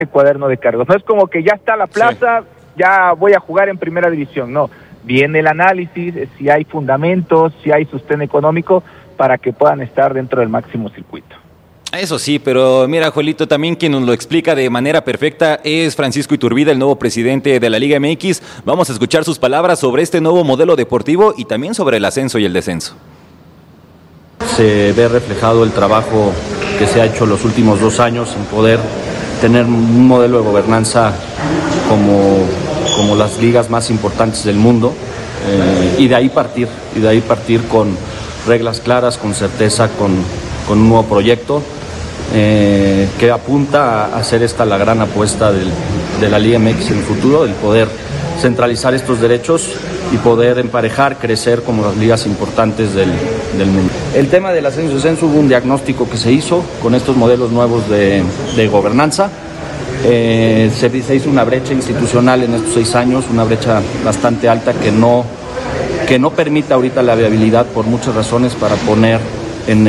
cuaderno de cargos. No es como que ya está la plaza, ya voy a jugar en primera división, no. Viene el análisis, si hay fundamentos, si hay sostén económico para que puedan estar dentro del máximo circuito. Eso sí, pero mira, Joelito, también quien nos lo explica de manera perfecta es Francisco Iturbide, el nuevo presidente de la Liga MX. Vamos a escuchar sus palabras sobre este nuevo modelo deportivo y también sobre el ascenso y el descenso. Se ve reflejado el trabajo que se ha hecho los últimos 2 años en poder tener un modelo de gobernanza como las ligas más importantes del mundo, y de ahí partir con reglas claras, con certeza, con un nuevo proyecto que apunta a hacer esta la gran apuesta de la Liga MX en el futuro, el poder centralizar estos derechos y poder emparejar, crecer como las ligas importantes del mundo. El tema del ascenso y descenso, hubo un diagnóstico que se hizo con estos modelos nuevos de gobernanza. Se hizo una brecha institucional en estos 6 años, una brecha bastante alta que no permite ahorita la viabilidad por muchas razones para poner en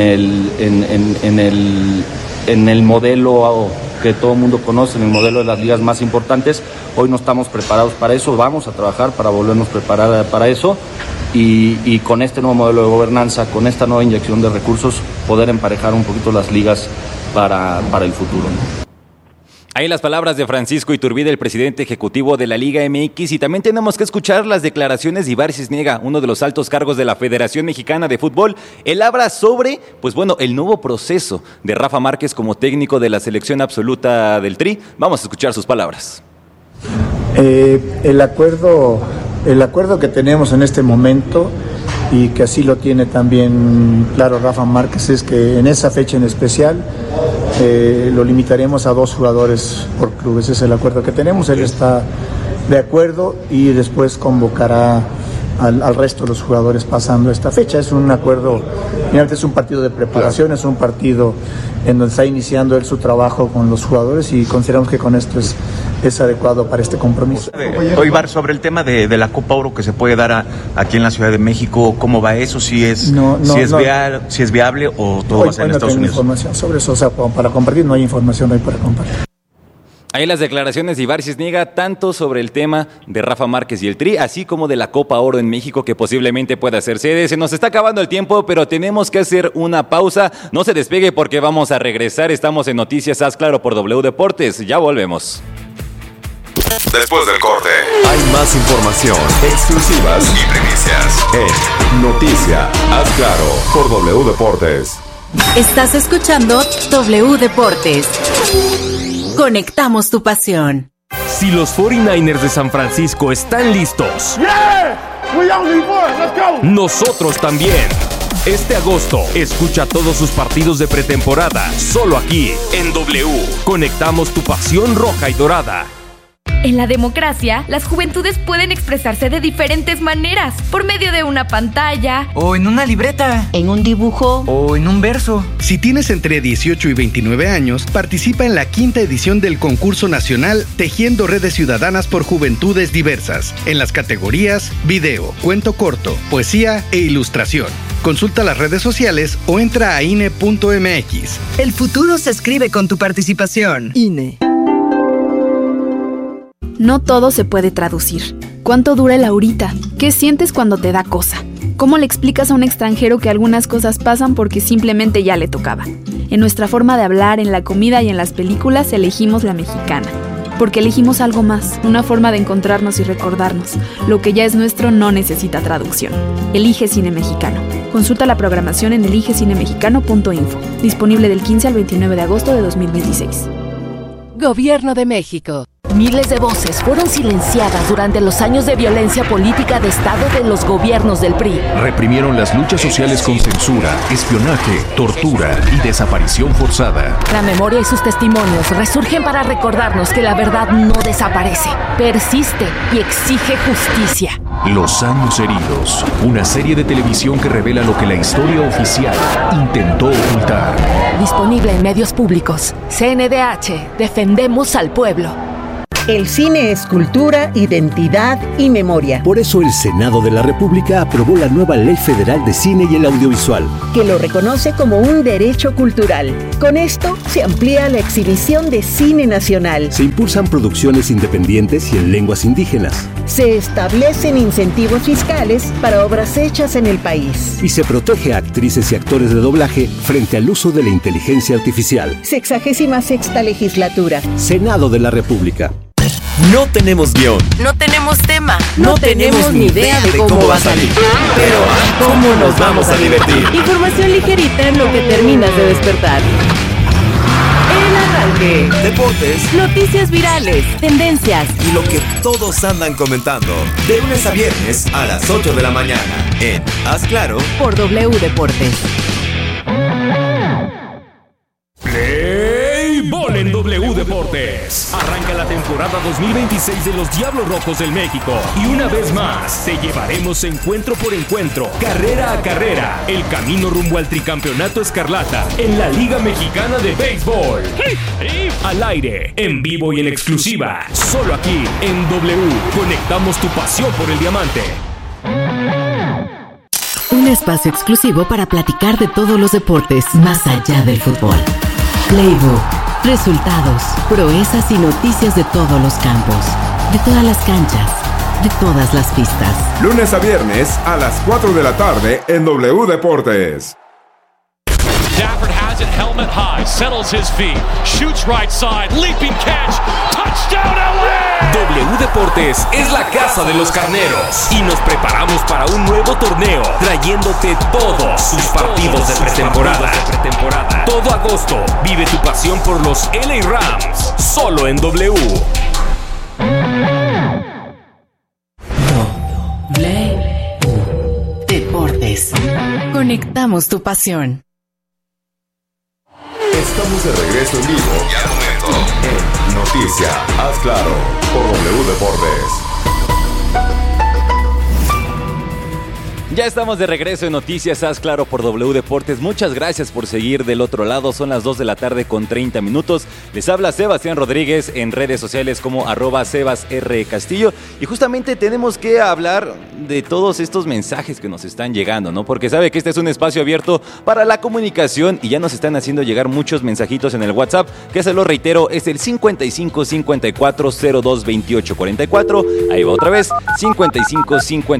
el modelo que todo el mundo conoce, en el modelo de las ligas más importantes. Hoy no estamos preparados para eso, vamos a trabajar para volvernos a preparar para eso y con este nuevo modelo de gobernanza, con esta nueva inyección de recursos, poder emparejar un poquito las ligas para el futuro, ¿no? Ahí las palabras de Francisco Iturbide, el presidente ejecutivo de la Liga MX, y también tenemos que escuchar las declaraciones de Ibar Cisniega, uno de los altos cargos de la Federación Mexicana de Fútbol. Él habla sobre, el nuevo proceso de Rafa Márquez como técnico de la selección absoluta del Tri. Vamos a escuchar sus palabras. El acuerdo que tenemos en este momento, y que así lo tiene también claro Rafa Márquez, es que en esa fecha en especial lo limitaremos a 2 jugadores por club. Ese es el acuerdo que tenemos. Él está de acuerdo y después convocará al resto de los jugadores pasando esta fecha. Es un acuerdo, finalmente es un partido de preparación, es un partido en donde está iniciando él su trabajo con los jugadores y consideramos que con esto es adecuado para este compromiso. Ibar, sobre el tema de la Copa Oro que se puede dar aquí en la Ciudad de México, ¿cómo va eso? Si es viable o todo va a ser en Estados Unidos. Información sobre eso, para compartir no hay información hoy para compartir. Ahí las declaraciones de Ibar Cisniega, tanto sobre el tema de Rafa Márquez y el Tri, así como de la Copa Oro en México, que posiblemente pueda ser sede. Se nos está acabando el tiempo, pero tenemos que hacer una pausa. No se despegue porque vamos a regresar. Estamos en Noticias Haz Claro por W Deportes. Ya volvemos. Después del corte, hay más información, exclusivas y primicias en Noticias Haz Claro por W Deportes. Estás escuchando W Deportes. Conectamos tu pasión. Si los 49ers de San Francisco están listos, nosotros también. Este agosto, escucha todos sus partidos de pretemporada, solo aquí, en W. Conectamos tu pasión roja y dorada. En la democracia, las juventudes pueden expresarse de diferentes maneras, por medio de una pantalla, o en una libreta, en un dibujo, o en un verso. Si tienes entre 18 y 29 años, participa en la 5ª edición del concurso nacional Tejiendo Redes Ciudadanas por Juventudes Diversas, en las categorías video, cuento corto, poesía e ilustración. Consulta las redes sociales o entra a INE.mx. El futuro se escribe con tu participación. INE. No todo se puede traducir. ¿Cuánto dura el ahorita? ¿Qué sientes cuando te da cosa? ¿Cómo le explicas a un extranjero que algunas cosas pasan porque simplemente ya le tocaba? En nuestra forma de hablar, en la comida y en las películas elegimos la mexicana. Porque elegimos algo más, una forma de encontrarnos y recordarnos. Lo que ya es nuestro no necesita traducción. Elige Cine Mexicano. Consulta la programación en eligecinemexicano.info. Disponible del 15 al 29 de agosto de 2026. Gobierno de México. Miles de voces fueron silenciadas durante los años de violencia política de Estado de los gobiernos del PRI. Reprimieron las luchas sociales con censura, espionaje, tortura y desaparición forzada. La memoria y sus testimonios resurgen para recordarnos que la verdad no desaparece, persiste y exige justicia. Los años heridos, una serie de televisión que revela lo que la historia oficial intentó ocultar. Disponible en medios públicos. CNDH, defendemos al pueblo. El cine es cultura, identidad y memoria. Por eso el Senado de la República aprobó la nueva Ley Federal de Cine y el Audiovisual, que lo reconoce como un derecho cultural. Con esto se amplía la exhibición de cine nacional. Se impulsan producciones independientes y en lenguas indígenas. Se establecen incentivos fiscales para obras hechas en el país. Y se protege a actrices y actores de doblaje frente al uso de la inteligencia artificial. 66ª legislatura. Senado de la República. No tenemos guión. No tenemos tema. No tenemos ni idea de cómo va a salir. Pero ¿cómo nos vamos a divertir? Información ligerita en lo que terminas de despertar. El arranque. Deportes. Noticias virales. Tendencias. Y lo que todos andan comentando. De lunes a viernes a las 8 de la mañana. En Haz Claro. Por W Deportes. Play Ball en W Deportes. Arranca la temporada 2026 de los Diablos Rojos del México. Y una vez más, te llevaremos encuentro por encuentro, carrera a carrera, el camino rumbo al tricampeonato escarlata en la Liga Mexicana de Béisbol. Al aire, en vivo y en exclusiva, solo aquí en W. Conectamos tu pasión por el diamante. Un espacio exclusivo para platicar de todos los deportes más allá del fútbol. Playbook, resultados, proezas y noticias de todos los campos, de todas las canchas, de todas las pistas. Lunes a viernes a las 4 de la tarde en W Deportes. Stafford has it, helmet high, settles his feet, shoots right side, leaping catch, touchdown LA! W Deportes es la casa de los carneros y nos preparamos para un nuevo torneo, trayéndote todos sus partidos de pretemporada. Todo agosto, vive tu pasión por los LA Rams, solo en W. W Deportes. Conectamos tu pasión. Estamos de regreso en vivo y al momento en Noticia, Haz Claro, por W Deportes. Ya estamos de regreso en Noticias Haz Claro por W Deportes. Muchas gracias por seguir del otro lado. Son las 2 de la tarde con 30 minutos. Les habla Sebastián Rodríguez en redes sociales como @SebasRCastillo. Y justamente tenemos que hablar de todos estos mensajes que nos están llegando, ¿no? Porque sabe que este es un espacio abierto para la comunicación y ya nos están haciendo llegar muchos mensajitos en el WhatsApp, que se lo reitero, es el 55 54 02 28 44. Ahí va otra vez, 55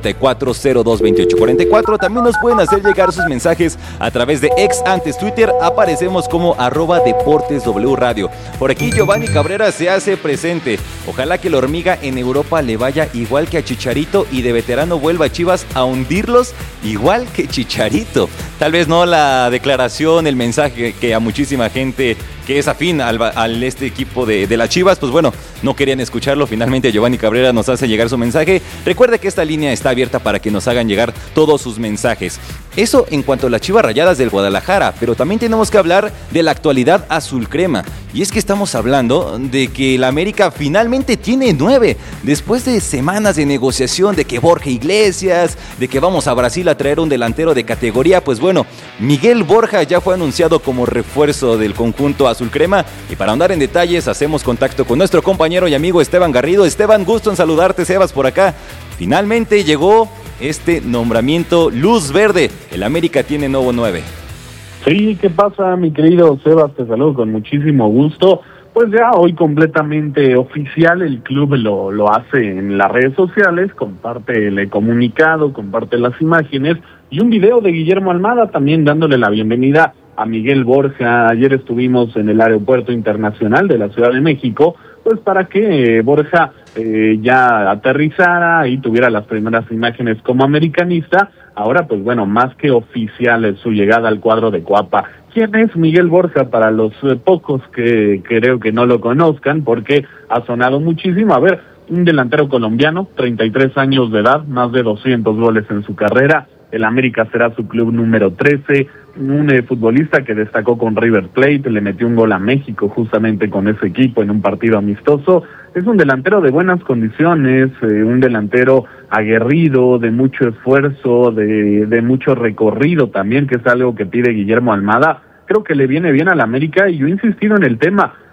54 02 28 44. También nos pueden hacer llegar sus mensajes a través de ex antes Twitter. Aparecemos como @DeportesW Radio. Por aquí Giovanni Cabrera se hace presente. Ojalá que la hormiga en Europa le vaya igual que a Chicharito y de veterano vuelva a Chivas a hundirlos igual que Chicharito. Tal vez no la declaración, el mensaje que a muchísima gente que es afín al este equipo de las Chivas, pues bueno, no querían escucharlo. Finalmente Giovanni Cabrera nos hace llegar su mensaje. Recuerde que esta línea está abierta para que nos hagan llegar todos sus mensajes. Eso en cuanto a las Chivas Rayadas del Guadalajara, pero también tenemos que hablar de la actualidad azul crema. Y es que estamos hablando de que la América finalmente tiene 9, después de semanas de negociación, de que Borja Iglesias, de que vamos a Brasil a traer un delantero de categoría. Pues bueno, Miguel Borja ya fue anunciado como refuerzo del conjunto azul crema. Y para ahondar en detalles, hacemos contacto con nuestro compañero y amigo Esteban Garrido. Esteban, gusto en saludarte, Sebas, por acá. Finalmente llegó este nombramiento luz verde. El América tiene nuevo 9. Sí, ¿qué pasa, mi querido Sebas? Te saludo con muchísimo gusto. Pues ya hoy completamente oficial, el club lo hace en las redes sociales, comparte el comunicado, comparte las imágenes y un video de Guillermo Almada también dándole la bienvenida a Miguel Borja. Ayer estuvimos en el Aeropuerto Internacional de la Ciudad de México, pues para que Borja ya aterrizara y tuviera las primeras imágenes como americanista. Ahora, pues bueno, más que oficial es su llegada al cuadro de Coapa. ¿Quién es Miguel Borja? Para los pocos que creo que no lo conozcan, porque ha sonado muchísimo. A ver, un delantero colombiano, 33 años de edad, más de 200 goles en su carrera. El América será su club número 13, un futbolista que destacó con River Plate, le metió un gol a México justamente con ese equipo en un partido amistoso. Es un delantero de buenas condiciones, un delantero aguerrido, de mucho esfuerzo, de mucho recorrido también, que es algo que pide Guillermo Almada. Creo que le viene bien al América y yo he insistido en el tema.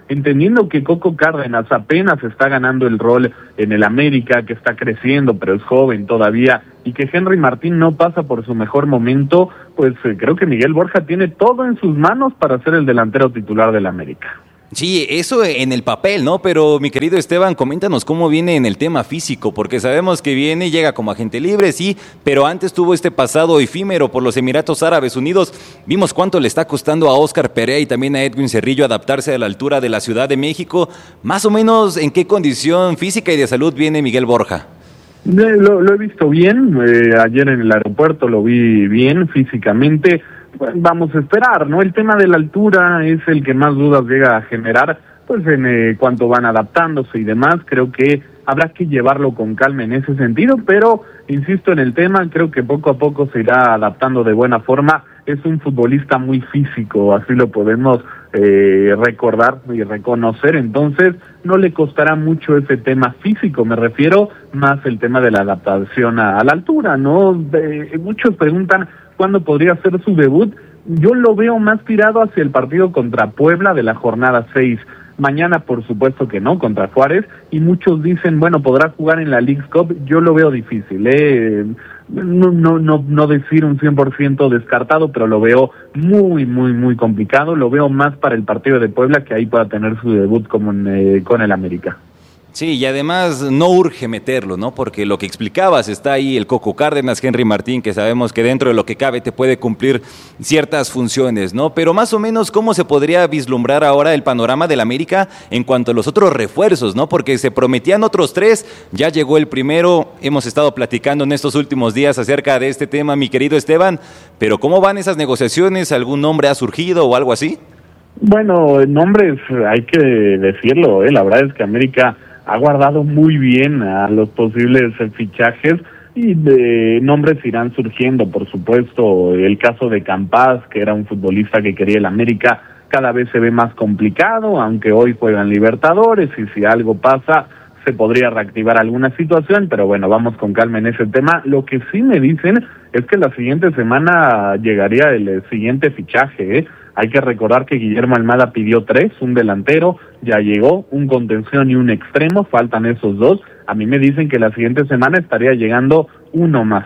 entendiendo que Coco Cárdenas apenas está ganando el rol en el América, que está creciendo, pero es joven todavía, y que Henry Martín no pasa por su mejor momento, pues creo que Miguel Borja tiene todo en sus manos para ser el delantero titular del América. Sí, eso en el papel, ¿no? Pero mi querido Esteban, coméntanos cómo viene en el tema físico, porque sabemos que viene, llega como agente libre, sí, pero antes tuvo este pasado efímero por los Emiratos Árabes Unidos. Vimos cuánto le está costando a Óscar Perea y también a Edwin Cerrillo adaptarse a la altura de la Ciudad de México. Más o menos, ¿en qué condición física y de salud viene Miguel Borja? Lo he visto bien, ayer en el aeropuerto lo vi bien físicamente. Pues vamos a esperar, ¿no? El tema de la altura es el que más dudas llega a generar, pues en cuanto van adaptándose y demás. Creo que habrá que llevarlo con calma en ese sentido, pero insisto en el tema, creo que poco a poco se irá adaptando de buena forma. Es un futbolista muy físico, así lo podemos recordar y reconocer, entonces no le costará mucho ese tema físico, me refiero más el tema de la adaptación a la altura, ¿no? Muchos preguntan cuándo podría ser su debut. Yo lo veo más tirado hacia el partido contra Puebla de la jornada 6. Mañana, por supuesto que no, contra Juárez, y muchos dicen, bueno, podrá jugar en la Leagues Cup. Yo lo veo difícil, no decir un 100% descartado, pero lo veo muy complicado. Lo veo más para el partido de Puebla, que ahí pueda tener su debut como con el América. Sí, y además no urge meterlo, ¿no? Porque lo que explicabas, está ahí el Coco Cárdenas, Henry Martín, que sabemos que dentro de lo que cabe te puede cumplir ciertas funciones, ¿no? Pero más o menos, ¿cómo se podría vislumbrar ahora el panorama del América en cuanto a los otros refuerzos, ¿no? Porque se prometían otros 3, ya llegó el primero, hemos estado platicando en estos últimos días acerca de este tema, mi querido Esteban, pero ¿cómo van esas negociaciones? ¿Algún nombre ha surgido o algo así? Bueno, nombres hay que decirlo, la verdad es que América ha guardado muy bien a los posibles fichajes y de nombres irán surgiendo, por supuesto. El caso de Campaz, que era un futbolista que quería el América, cada vez se ve más complicado, aunque hoy juegan Libertadores y si algo pasa se podría reactivar alguna situación, pero bueno, vamos con calma en ese tema. Lo que sí me dicen es que la siguiente semana llegaría el siguiente fichaje, Hay que recordar que Guillermo Almada pidió 3, un delantero, ya llegó, un contención y un extremo, faltan esos 2. A mí me dicen que la siguiente semana estaría llegando uno más.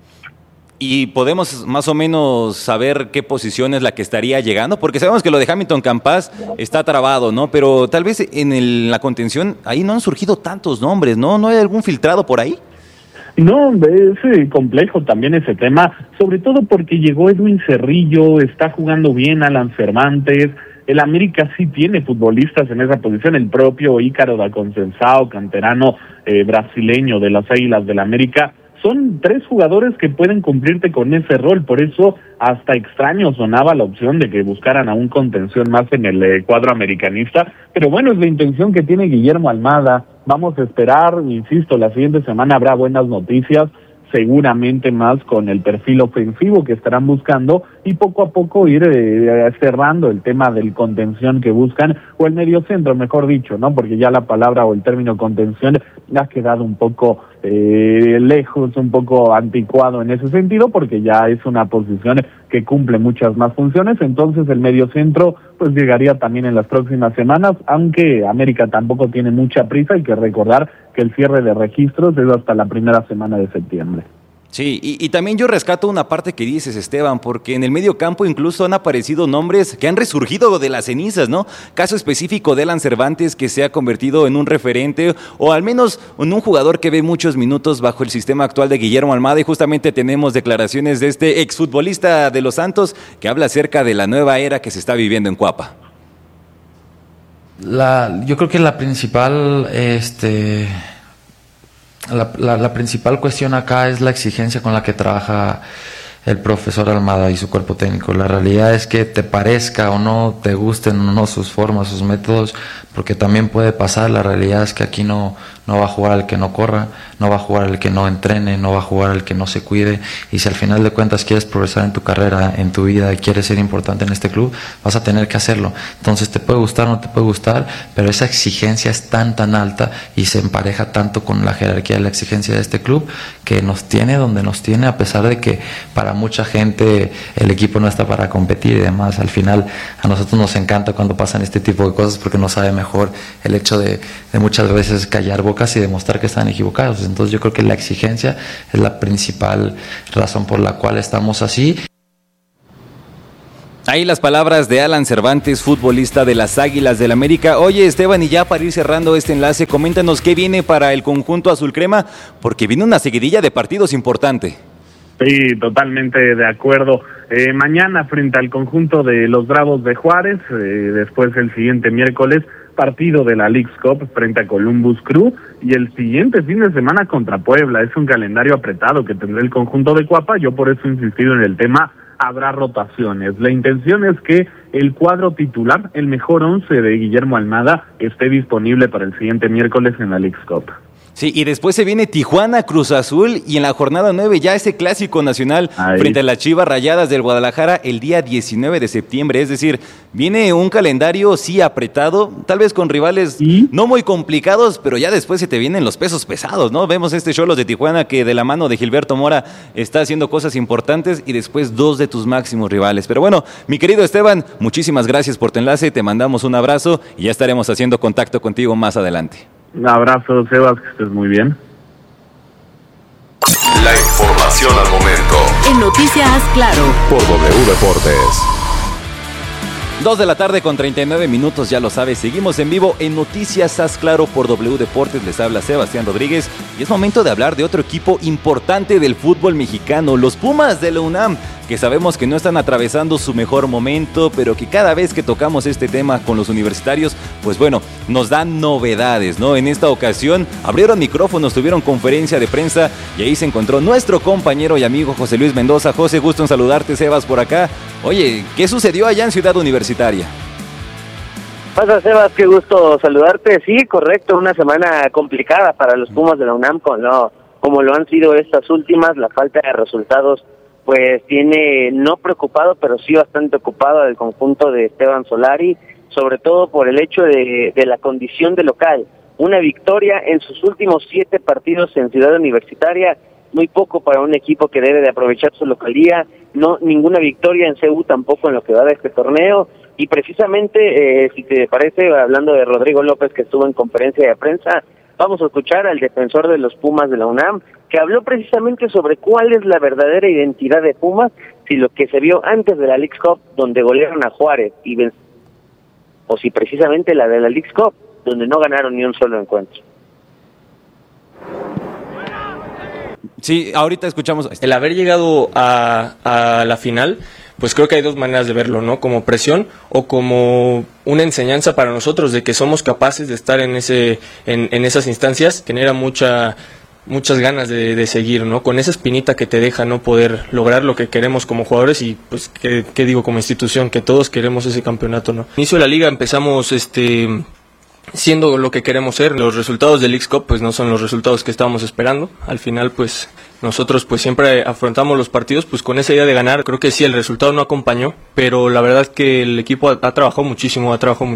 ¿Y podemos más o menos saber qué posición es la que estaría llegando? Porque sabemos que lo de Hamilton Campaz está trabado, ¿no? Pero tal vez en la contención ahí no han surgido tantos nombres, ¿no? ¿No hay algún filtrado por ahí? No, es complejo también ese tema, sobre todo porque llegó Edwin Cerrillo, está jugando bien Alan Cervantes, el América sí tiene futbolistas en esa posición, el propio Ícaro da Conceição, canterano brasileño de las Águilas del América. Son 3 jugadores que pueden cumplirte con ese rol, por eso hasta extraño sonaba la opción de que buscaran a un contención más en el cuadro americanista, pero bueno, es la intención que tiene Guillermo Almada. Vamos a esperar, insisto, la siguiente semana habrá buenas noticias, seguramente más con el perfil ofensivo que estarán buscando y poco a poco ir cerrando el tema del contención que buscan, o el mediocentro, mejor dicho, ¿no? Porque ya la palabra o el término contención ha quedado un poco lejos, un poco anticuado en ese sentido, porque ya es una posición que cumple muchas más funciones. Entonces el mediocentro pues llegaría también en las próximas semanas, aunque América tampoco tiene mucha prisa. Hay que recordar que el cierre de registros es hasta la primera semana de septiembre. Sí, y también yo rescato una parte que dices, Esteban, porque en el medio campo incluso han aparecido nombres que han resurgido de las cenizas, ¿no? Caso específico de Alan Cervantes, que se ha convertido en un referente, o al menos en un jugador que ve muchos minutos bajo el sistema actual de Guillermo Almada, y justamente tenemos declaraciones de este exfutbolista de los Santos, que habla acerca de la nueva era que se está viviendo en Cuapa. Yo creo que la principal... La principal cuestión acá es la exigencia con la que trabaja el profesor Almada y su cuerpo técnico. La realidad es que te parezca o no, te gusten o no sus formas, sus métodos, porque también puede pasar. La realidad es que aquí no va a jugar el que no corra, no va a jugar el que no entrene, no va a jugar el que no se cuide. Y si al final de cuentas quieres progresar en tu carrera, en tu vida, y quieres ser importante en este club, vas a tener que hacerlo. Entonces te puede gustar o no te puede gustar, pero esa exigencia es tan alta y se empareja tanto con la jerarquía de la exigencia de este club, que nos tiene donde nos tiene, a pesar de que para mucha gente el equipo no está para competir y demás. Al final a nosotros nos encanta cuando pasan este tipo de cosas porque nos sabe mejor el hecho de muchas veces callar bocas y demostrar que están equivocados. Entonces yo creo que la exigencia es la principal razón por la cual estamos así. Ahí las palabras de Alan Cervantes, futbolista de las Águilas del América. Oye, Esteban, y ya para ir cerrando este enlace, coméntanos qué viene para el conjunto azul crema, porque viene una seguidilla de partidos importante. Sí, totalmente de acuerdo. Mañana frente al conjunto de los Bravos de Juárez, después el siguiente miércoles, partido de la Leagues Cup frente a Columbus Crew, y el siguiente fin de semana contra Puebla. Es un calendario apretado que tendrá el conjunto de Cuapa. Yo por eso he insistido en el tema. Habrá rotaciones. La intención es que el cuadro titular, el mejor 11 de Guillermo Almada, esté disponible para el siguiente miércoles en la Leagues Cup. Sí, y después se viene Tijuana, Cruz Azul, y en la jornada 9 ya ese clásico nacional frente a las Chivas Rayadas del Guadalajara el día 19 de septiembre. Es decir, viene un calendario sí apretado, tal vez con rivales no muy complicados, pero ya después se te vienen los pesos pesados, ¿no? Vemos este Xolos de Tijuana que de la mano de Gilberto Mora está haciendo cosas importantes, y después dos de tus máximos rivales. Pero bueno, mi querido Esteban, muchísimas gracias por tu enlace, te mandamos un abrazo y ya estaremos haciendo contacto contigo más adelante. Un abrazo, Sebas, que estés muy bien. La información al momento. En Noticias Claro. Por W Deportes. 2 de la tarde con 39 minutos, ya lo sabes, seguimos en vivo en Noticias Haz Claro por W Deportes. Les habla Sebastián Rodríguez y es momento de hablar de otro equipo importante del fútbol mexicano, los Pumas de la UNAM, que sabemos que no están atravesando su mejor momento, pero que cada vez que tocamos este tema con los universitarios, pues bueno, nos dan novedades, ¿no? En esta ocasión abrieron micrófonos, tuvieron conferencia de prensa y ahí se encontró nuestro compañero y amigo José Luis Mendoza. José, gusto en saludarte, Sebas por acá. Oye, ¿qué sucedió allá en Ciudad Universitaria? Pasa, Sebas, qué gusto saludarte. Sí, correcto, una semana complicada para los Pumas de la UNAM, como lo han sido estas últimas. La falta de resultados pues tiene no preocupado, pero sí bastante ocupado al conjunto de Esteban Solari, sobre todo por el hecho de la condición de local. Una victoria en sus últimos 7 partidos en Ciudad Universitaria, muy poco para un equipo que debe de aprovechar su localía. No, ninguna victoria en CU tampoco en lo que va de este torneo. Y precisamente, si te parece, hablando de Rodrigo López, que estuvo en conferencia de prensa, vamos a escuchar al defensor de los Pumas de la UNAM, que habló precisamente sobre cuál es la verdadera identidad de Pumas, si lo que se vio antes de la Leagues Cup, donde golearon a Juárez, o si precisamente la de la Leagues Cup, donde no ganaron ni un solo encuentro. Sí, ahorita escuchamos. El haber llegado a la final, pues creo que hay dos maneras de verlo, ¿no? Como presión o como una enseñanza para nosotros de que somos capaces de estar en esas instancias. Genera muchas ganas de seguir, ¿no? Con esa espinita que te deja no poder lograr lo que queremos como jugadores y pues qué digo como institución, que todos queremos ese campeonato, ¿no? Inicio de la liga empezamos siendo lo que queremos ser. Los resultados del Leagues Cup pues no son los resultados que estábamos esperando. Al final pues nosotros pues siempre afrontamos los partidos pues con esa idea de ganar. Creo que sí, el resultado no acompañó, pero la verdad es que el equipo ha trabajado muchísimo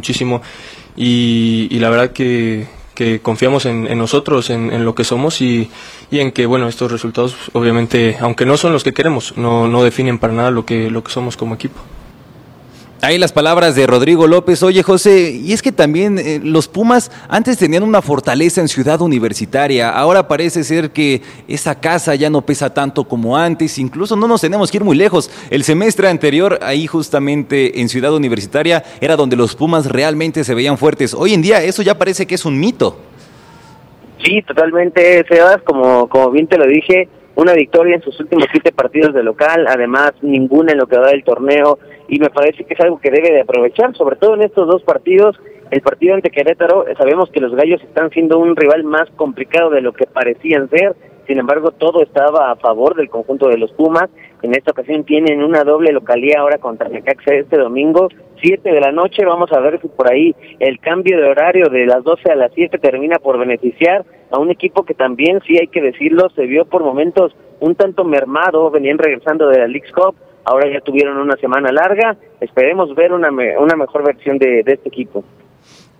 y la verdad que confiamos en nosotros, en lo que somos y en que bueno, estos resultados obviamente, aunque no son los que queremos, no definen para nada lo que somos como equipo. Ahí las palabras de Rodrigo López. Oye, José, y es que también los Pumas antes tenían una fortaleza en Ciudad Universitaria. Ahora parece ser que esa casa ya no pesa tanto como antes. Incluso no nos tenemos que ir muy lejos. El semestre anterior, ahí justamente en Ciudad Universitaria, era donde los Pumas realmente se veían fuertes. Hoy en día eso ya parece que es un mito. Sí, totalmente, Sebas, como bien te lo dije, una victoria en sus últimos 7 partidos de local, además ninguna en lo que va del torneo, y me parece que es algo que debe de aprovechar, sobre todo en estos 2 partidos. El partido ante Querétaro, sabemos que los Gallos están siendo un rival más complicado de lo que parecían ser, sin embargo todo estaba a favor del conjunto de los Pumas. En esta ocasión tienen una doble localía ahora contra Necaxa este domingo, 7 de la noche, vamos a ver si por ahí el cambio de horario de las 12 a las 7 termina por beneficiar a un equipo que también, sí hay que decirlo, se vio por momentos un tanto mermado, venían regresando de la Leagues Cup, ahora ya tuvieron una semana larga, esperemos ver una mejor versión de este equipo.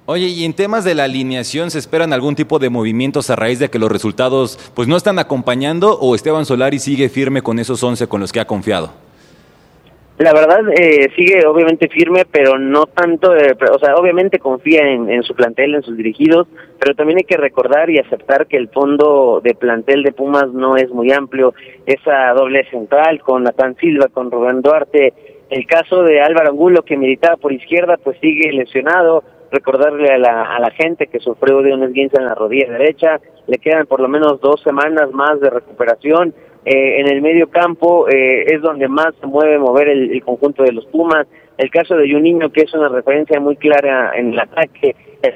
Oye, y en temas de la alineación, ¿se esperan algún tipo de movimientos a raíz de que los resultados pues no están acompañando, o Esteban Solari sigue firme con esos 11 con los que ha confiado? La verdad, sigue obviamente firme, pero no tanto, o sea, obviamente confía en su plantel, en sus dirigidos, pero también hay que recordar y aceptar que el fondo de plantel de Pumas no es muy amplio. Esa doble central con Natán Silva, con Rubén Duarte, el caso de Álvaro Angulo, que militaba por izquierda, pues sigue lesionado. Recordarle a la gente que sufrió de un esguince en la rodilla derecha, le quedan por lo menos 2 semanas más de recuperación. En el medio campo es donde más se mover el conjunto de los Pumas. El caso de Juninho, que es una referencia muy clara en el ataque.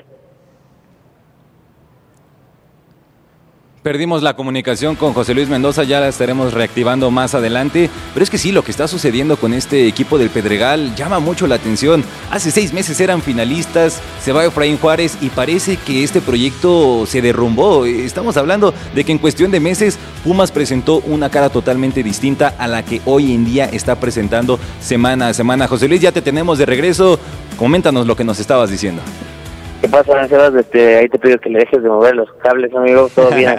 Perdimos la comunicación con José Luis Mendoza, ya la estaremos reactivando más adelante, pero es que sí, lo que está sucediendo con este equipo del Pedregal llama mucho la atención. Hace 6 meses eran finalistas, se va Efraín Juárez y parece que este proyecto se derrumbó. Estamos hablando de que en cuestión de meses Pumas presentó una cara totalmente distinta a la que hoy en día está presentando semana a semana. José Luis, ya te tenemos de regreso, coméntanos lo que nos estabas diciendo. ¿Qué pasa, Sebas? Ahí te pido que le dejes de mover los cables, amigo, todo bien.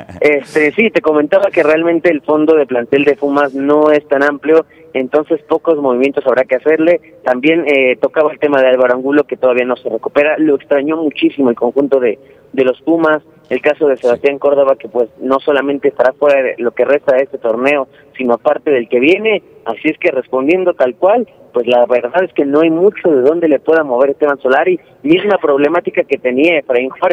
Sí, te comentaba que realmente el fondo de plantel de Pumas no es tan amplio, entonces pocos movimientos habrá que hacerle. También tocaba el tema de Álvaro Angulo, que todavía no se recupera. Lo extrañó muchísimo el conjunto de los Pumas. El caso de Sebastián Córdoba, que pues no solamente estará fuera de lo que resta de este torneo, sino aparte del que viene. Así es que respondiendo tal cual, pues la verdad es que no hay mucho de dónde le pueda mover Esteban Solari, misma problemática que tenía Efraín Juárez.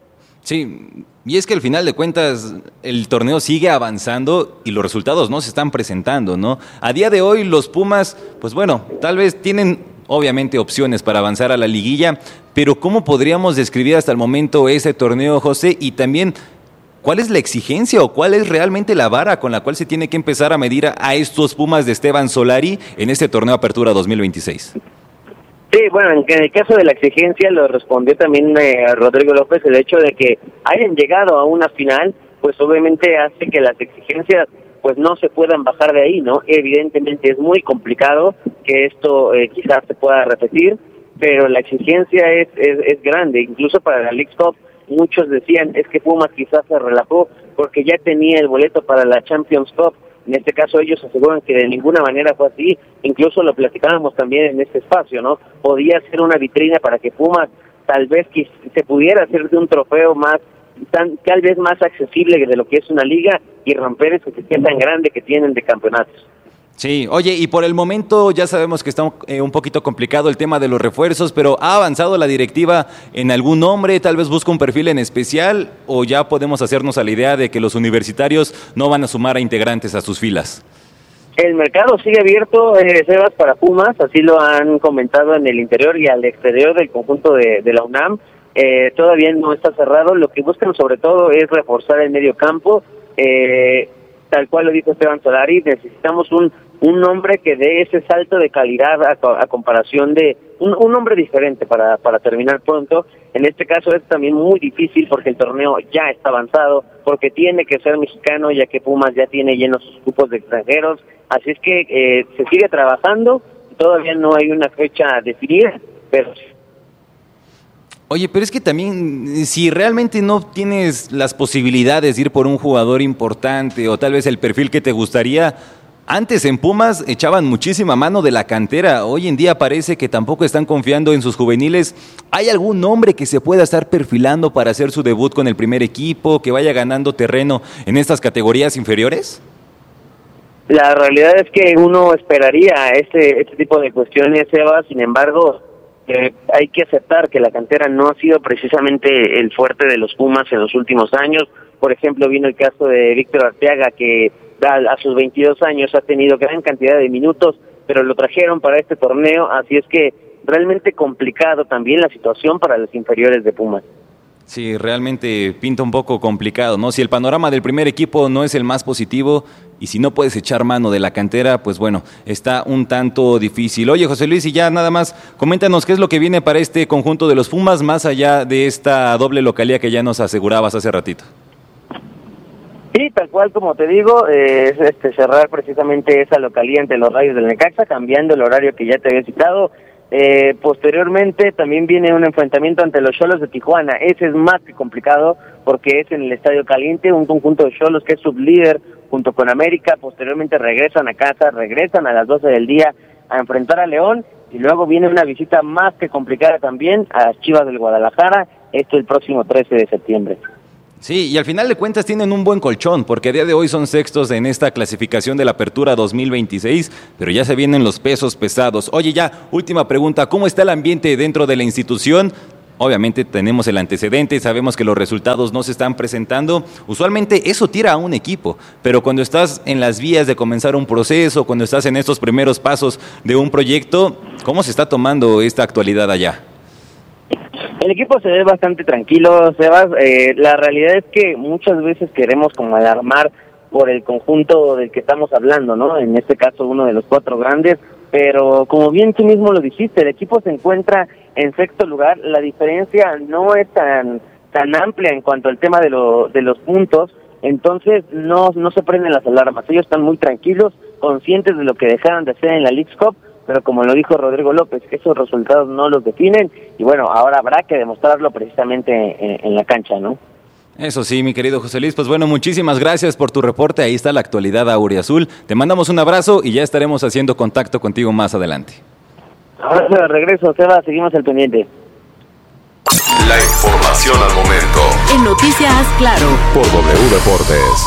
Sí, y es que al final de cuentas el torneo sigue avanzando y los resultados no se están presentando, ¿no? A día de hoy los Pumas, pues bueno, tal vez tienen obviamente opciones para avanzar a la liguilla, pero ¿cómo podríamos describir hasta el momento ese torneo, José? Y también, ¿cuál es la exigencia o cuál es realmente la vara con la cual se tiene que empezar a medir a estos Pumas de Esteban Solari en este torneo Apertura 2026? Sí, bueno, en el caso de la exigencia lo respondió también Rodrigo López. El hecho de que hayan llegado a una final, pues obviamente hace que las exigencias pues no se puedan bajar de ahí, ¿no? Evidentemente es muy complicado que esto quizás se pueda repetir, pero la exigencia es grande. Incluso para la Leagues Cup muchos decían es que Pumas quizás se relajó porque ya tenía el boleto para la Champions Cup. En este caso ellos aseguran que de ninguna manera fue así. Incluso lo platicábamos también en este espacio, ¿no? Podía ser una vitrina para que Pumas tal vez que se pudiera hacer de un trofeo más, tal vez más accesible de lo que es una liga y romper ese sistema tan grande que tienen de campeonatos. Sí, oye, y por el momento ya sabemos que está un poquito complicado el tema de los refuerzos, pero ¿ha avanzado la directiva en algún nombre? ¿Tal vez busca un perfil en especial? ¿O ya podemos hacernos a la idea de que los universitarios no van a sumar a integrantes a sus filas? El mercado sigue abierto, Sebas, para Pumas, así lo han comentado en el interior y al exterior del conjunto de la UNAM. Todavía no está cerrado. Lo que buscan sobre todo es reforzar el medio campo. Tal cual lo dijo Esteban Solari, necesitamos un hombre que dé ese salto de calidad a comparación de un hombre diferente para terminar pronto. En este caso es también muy difícil porque el torneo ya está avanzado, porque tiene que ser mexicano, ya que Pumas ya tiene llenos sus grupos de extranjeros. Así es que se sigue trabajando, todavía no hay una fecha definida, pero... Oye, pero es que también, si realmente no tienes las posibilidades de ir por un jugador importante o tal vez el perfil que te gustaría, antes en Pumas echaban muchísima mano de la cantera. Hoy en día parece que tampoco están confiando en sus juveniles. ¿Hay algún nombre que se pueda estar perfilando para hacer su debut con el primer equipo, que vaya ganando terreno en estas categorías inferiores? La realidad es que uno esperaría este tipo de cuestiones, Eva. Sin embargo, hay que aceptar que la cantera no ha sido precisamente el fuerte de los Pumas en los últimos años. Por ejemplo, vino el caso de Víctor Arteaga, que a sus 22 años ha tenido gran cantidad de minutos, pero lo trajeron para este torneo, así es que realmente complicado también la situación para los inferiores de Pumas. Sí, realmente pinta un poco complicado, ¿no? Si el panorama del primer equipo no es el más positivo y si no puedes echar mano de la cantera, pues bueno, está un tanto difícil. Oye, José Luis, y ya nada más, coméntanos qué es lo que viene para este conjunto de los Pumas, más allá de esta doble localía que ya nos asegurabas hace ratito. Sí, tal cual como te digo, es cerrar precisamente esa localía entre los Rayos del Necaxa, cambiando el horario que ya te había citado. Posteriormente también viene un enfrentamiento ante los Xolos de Tijuana. Ese es más que complicado porque es en el Estadio Caliente, un conjunto de Xolos que es sublíder junto con América. Posteriormente regresan a casa, regresan a las 12 del día a enfrentar a León, y luego viene una visita más que complicada también a las Chivas del Guadalajara, esto el próximo 13 de septiembre. Sí, y al final de cuentas tienen un buen colchón, porque a día de hoy son sextos en esta clasificación de la Apertura 2026, pero ya se vienen los pesos pesados. Oye, ya, última pregunta, ¿cómo está el ambiente dentro de la institución? Obviamente tenemos el antecedente, sabemos que los resultados no se están presentando. Usualmente eso tira a un equipo, pero cuando estás en las vías de comenzar un proceso, cuando estás en estos primeros pasos de un proyecto, ¿cómo se está tomando esta actualidad allá? El equipo se ve bastante tranquilo, Sebas. La realidad es que muchas veces queremos como alarmar por el conjunto del que estamos hablando, ¿no? En este caso uno de los 4 grandes, pero como bien tú mismo lo dijiste, el equipo se encuentra en sexto lugar. La diferencia no es tan amplia en cuanto al tema de los puntos, entonces no se prenden las alarmas. Ellos están muy tranquilos, conscientes de lo que dejaron de hacer en la Leagues Cup, pero como lo dijo Rodrigo López, esos resultados no los definen, y bueno, ahora habrá que demostrarlo precisamente en la cancha, ¿no? Eso sí, mi querido José Luis, pues bueno, muchísimas gracias por tu reporte, ahí está la actualidad auriazul, te mandamos un abrazo y ya estaremos haciendo contacto contigo más adelante. Ahora de regreso, Seba, seguimos al pendiente. La información al momento. En Noticias Claro. Por W Deportes.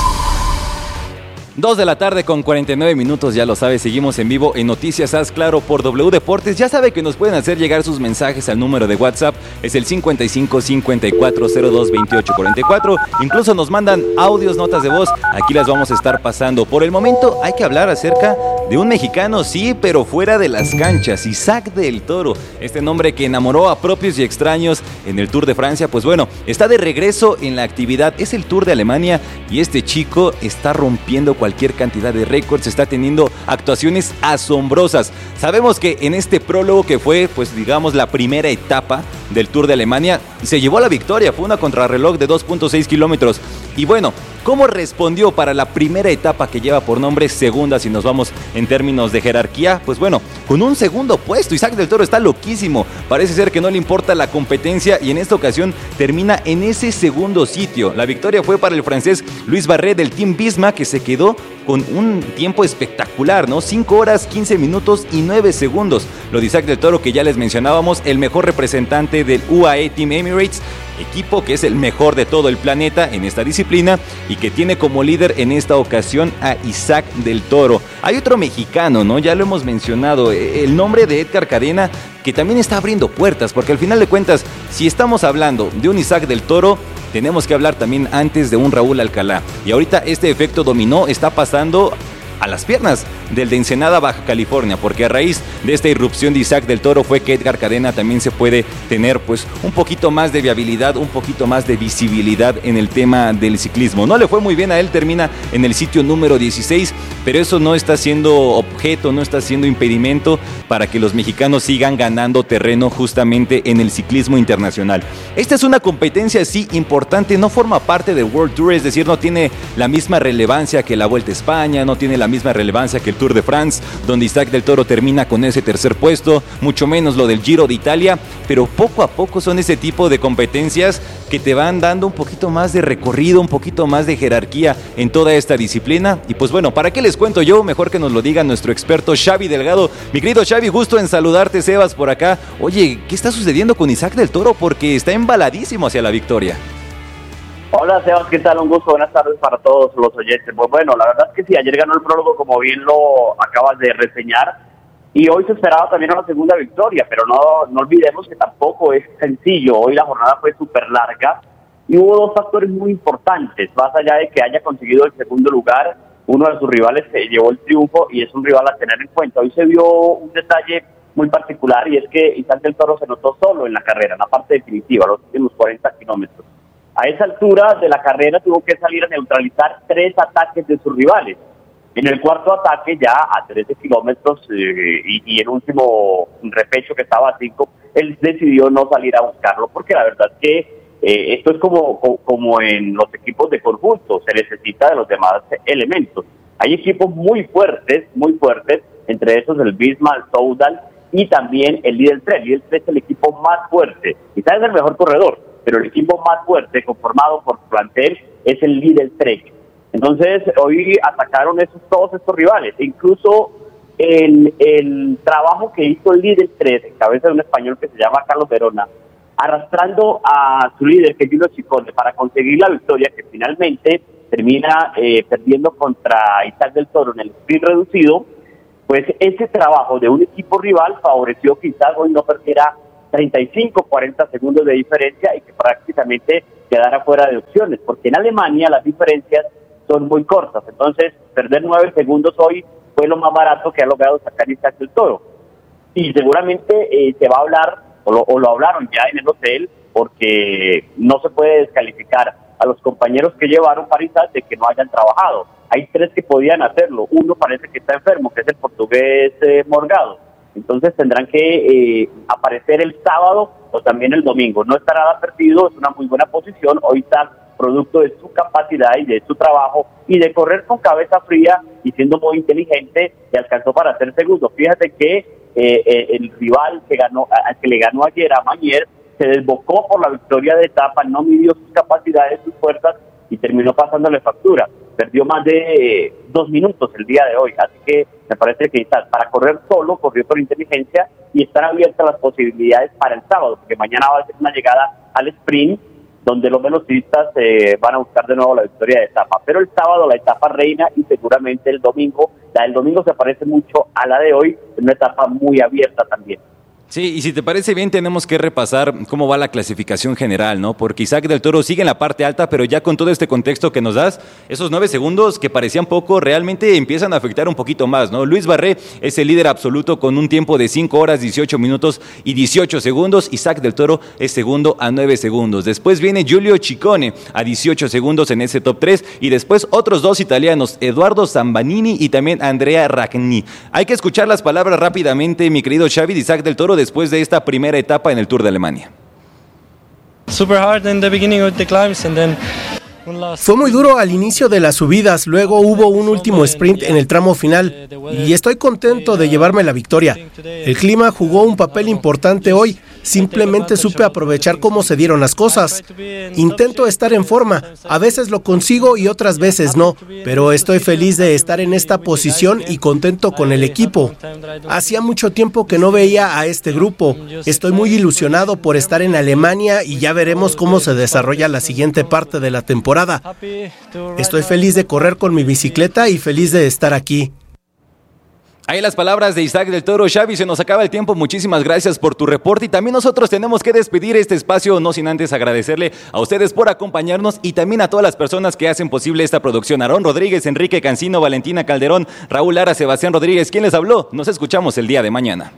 2 de la tarde con 49 minutos, ya lo sabe, seguimos en vivo en Noticias Haz Claro por W Deportes. Ya sabe que nos pueden hacer llegar sus mensajes al número de WhatsApp, es el 55 54 02 28 44. Incluso nos mandan audios, notas de voz, aquí las vamos a estar pasando. Por el momento hay que hablar acerca de un mexicano, sí, pero fuera de las canchas, Isaac del Toro. Este nombre que enamoró a propios y extraños en el Tour de Francia, pues bueno, está de regreso en la actividad, es el Tour de Alemania y este chico está rompiendo cualquier cantidad de récords, está teniendo actuaciones asombrosas. Sabemos que en este prólogo que fue, pues digamos, la primera etapa del Tour de Alemania, se llevó la victoria, fue una contrarreloj de 2.6 kilómetros. Y bueno, ¿cómo respondió para la primera etapa que lleva por nombre segunda, si nos vamos en términos de jerarquía? Pues bueno, con un segundo puesto, Isaac del Toro está loquísimo, parece ser que no le importa la competencia y en esta ocasión termina en ese segundo sitio. La victoria fue para el francés Luis Barré del Team Visma, que se quedó con un tiempo espectacular, ¿no? 5 horas, 15 minutos y 9 segundos. Lo de Isaac del Toro, que ya les mencionábamos, el mejor representante del UAE Team Emirates, equipo que es el mejor de todo el planeta en esta disciplina y que tiene como líder en esta ocasión a Isaac del Toro. Hay otro mexicano, ¿no? Ya lo hemos mencionado, el nombre de Edgar Cadena, que también está abriendo puertas, porque al final de cuentas, si estamos hablando de un Isaac del Toro, tenemos que hablar también antes de un Raúl Alcalá. Y ahorita este efecto dominó está pasando a las piernas del de Ensenada, Baja California, porque a raíz de esta irrupción de Isaac del Toro fue que Edgar Cadena también se puede tener pues un poquito más de viabilidad, un poquito más de visibilidad en el tema del ciclismo. No le fue muy bien a él, termina en el sitio número 16, pero eso no está siendo objeto, no está siendo impedimento para que los mexicanos sigan ganando terreno justamente en el ciclismo internacional. Esta es una competencia sí importante, no forma parte del World Tour, es decir, no tiene la misma relevancia que la Vuelta a España, no tiene la misma relevancia que el Tour de France, donde Isaac del Toro termina con ese tercer puesto, mucho menos lo del Giro de Italia, pero poco a poco son ese tipo de competencias que te van dando un poquito más de recorrido, un poquito más de jerarquía en toda esta disciplina. Y pues bueno, ¿para qué les cuento yo? Mejor que nos lo diga nuestro experto Xavi Delgado. Mi querido Xavi, gusto en saludarte, Sebas, por acá. Oye, ¿qué está sucediendo con Isaac del Toro? Porque está embaladísimo hacia la victoria. Hola Sebas, ¿qué tal? Un gusto, buenas tardes para todos los oyentes. Pues bueno, la verdad es que sí, ayer ganó el prólogo como bien lo acabas de reseñar y hoy se esperaba también una segunda victoria, pero no olvidemos que tampoco es sencillo. Hoy la jornada fue súper larga y hubo dos factores muy importantes, más allá de que haya conseguido el segundo lugar, uno de sus rivales se llevó el triunfo y es un rival a tener en cuenta. Hoy se vio un detalle muy particular y es que Isaac del Toro se notó solo en la carrera, en la parte definitiva, los últimos 40 kilómetros. A esa altura de la carrera tuvo que salir a neutralizar 3 ataques de sus rivales. En el cuarto ataque, ya a 13 kilómetros y el último repecho que estaba a 5, él decidió no salir a buscarlo, porque la verdad es que esto es como en los equipos de conjunto, se necesita de los demás elementos. Hay equipos muy fuertes, entre esos el Visma, el Soudal, y también el Lidl 3. Lidl 3 es el equipo más fuerte, quizás es el mejor corredor, pero el equipo más fuerte conformado por plantel es el Lidl 3. Entonces hoy atacaron todos estos rivales, e incluso el trabajo que hizo el Lidl 3 en cabeza de un español que se llama Carlos Verona, arrastrando a su líder, que es Gino Ciccone, para conseguir la victoria, que finalmente termina perdiendo contra Isaac del Toro en el sprint reducido. Pues ese trabajo de un equipo rival favoreció que Isaac hoy no perdiera 35-40 segundos de diferencia y que prácticamente quedara fuera de opciones, porque en Alemania las diferencias son muy cortas. Entonces, perder 9 segundos hoy fue lo más barato que ha logrado sacar Isaac del Toro. Y seguramente se va a hablar, o lo hablaron ya en el hotel, porque no se puede descalificar a los compañeros que llevaron para Isaac de que no hayan trabajado. Hay 3 que podían hacerlo. Uno parece que está enfermo, que es el portugués Morgado. Entonces tendrán que aparecer el sábado o también el domingo. No estará nada perdido, es una muy buena posición. Hoy está producto de su capacidad y de su trabajo y de correr con cabeza fría y siendo muy inteligente, y alcanzó para ser segundo. Fíjate que el rival al que le ganó ayer a Mañer se desbocó por la victoria de etapa, no midió sus capacidades, sus fuerzas y terminó pasándole factura. Perdió más de 2 minutos el día de hoy, así que me parece que para correr solo, corrió con inteligencia y están abiertas las posibilidades para el sábado, porque mañana va a ser una llegada al sprint, donde los velocistas van a buscar de nuevo la victoria de etapa. Pero el sábado la etapa reina y seguramente el domingo, la del domingo se parece mucho a la de hoy, es una etapa muy abierta también. Sí, y si te parece bien, tenemos que repasar cómo va la clasificación general, ¿no? Porque Isaac del Toro sigue en la parte alta, pero ya con todo este contexto que nos das, esos 9 segundos que parecían poco, realmente empiezan a afectar un poquito más, ¿no? Luis Barré es el líder absoluto con un tiempo de 5 horas, 18 minutos y 18 segundos. Isaac del Toro es segundo a 9 segundos. Después viene Giulio Ciccone a 18 segundos en ese top 3, y después otros 2 italianos, Eduardo Zambanini y también Andrea Ragni. Hay que escuchar las palabras rápidamente, mi querido Xavi, de Isaac del Toro después de esta primera etapa en el Tour de Alemania. Fue muy duro al inicio de las subidas, luego hubo un último sprint en el tramo final y estoy contento de llevarme la victoria. El clima jugó un papel importante hoy, simplemente supe aprovechar cómo se dieron las cosas. Intento estar en forma, a veces lo consigo y otras veces no, pero estoy feliz de estar en esta posición y contento con el equipo. Hacía mucho tiempo que no veía a este grupo, estoy muy ilusionado por estar en Alemania y ya veremos cómo se desarrolla la siguiente parte de la temporada. Estoy feliz de correr con mi bicicleta y feliz de estar aquí. Ahí las palabras de Isaac del Toro. Xavi, se nos acaba el tiempo, muchísimas gracias por tu reporte, y también nosotros tenemos que despedir este espacio, no sin antes agradecerle a ustedes por acompañarnos y también a todas las personas que hacen posible esta producción. Aarón Rodríguez, Enrique Cancino, Valentina Calderón, Raúl Lara, Sebastián Rodríguez, ¿quién les habló? Nos escuchamos el día de mañana.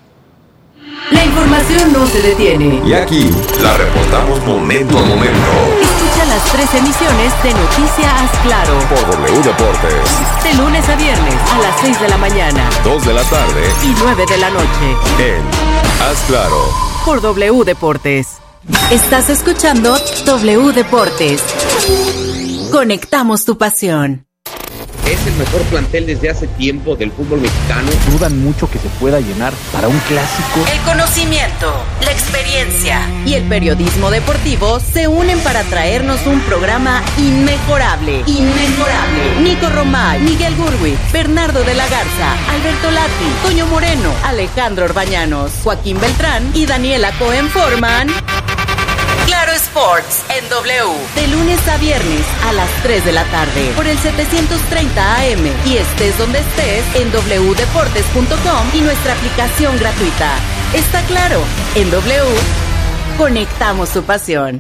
La información no se detiene. Y aquí la reportamos momento a momento. Escucha las 3 emisiones de Noticias Claro por W Deportes. De lunes a viernes a las 6 de la mañana, 2 de la tarde y 9 de la noche. En Haz Claro por W Deportes. Estás escuchando W Deportes. Conectamos tu pasión. Es el mejor plantel desde hace tiempo del fútbol mexicano. Dudan mucho que se pueda llenar para un clásico. El conocimiento, la experiencia y el periodismo deportivo se unen para traernos un programa inmejorable. Nico Romay, Miguel Gurwi, Bernardo de la Garza, Alberto Lati, Toño Moreno, Alejandro Orbañanos, Joaquín Beltrán y Daniela Cohen forman Claro Sports en W, de lunes a viernes a las 3 de la tarde por el 730 AM y estés donde estés en wdeportes.com y nuestra aplicación gratuita. Está claro, en W conectamos su pasión.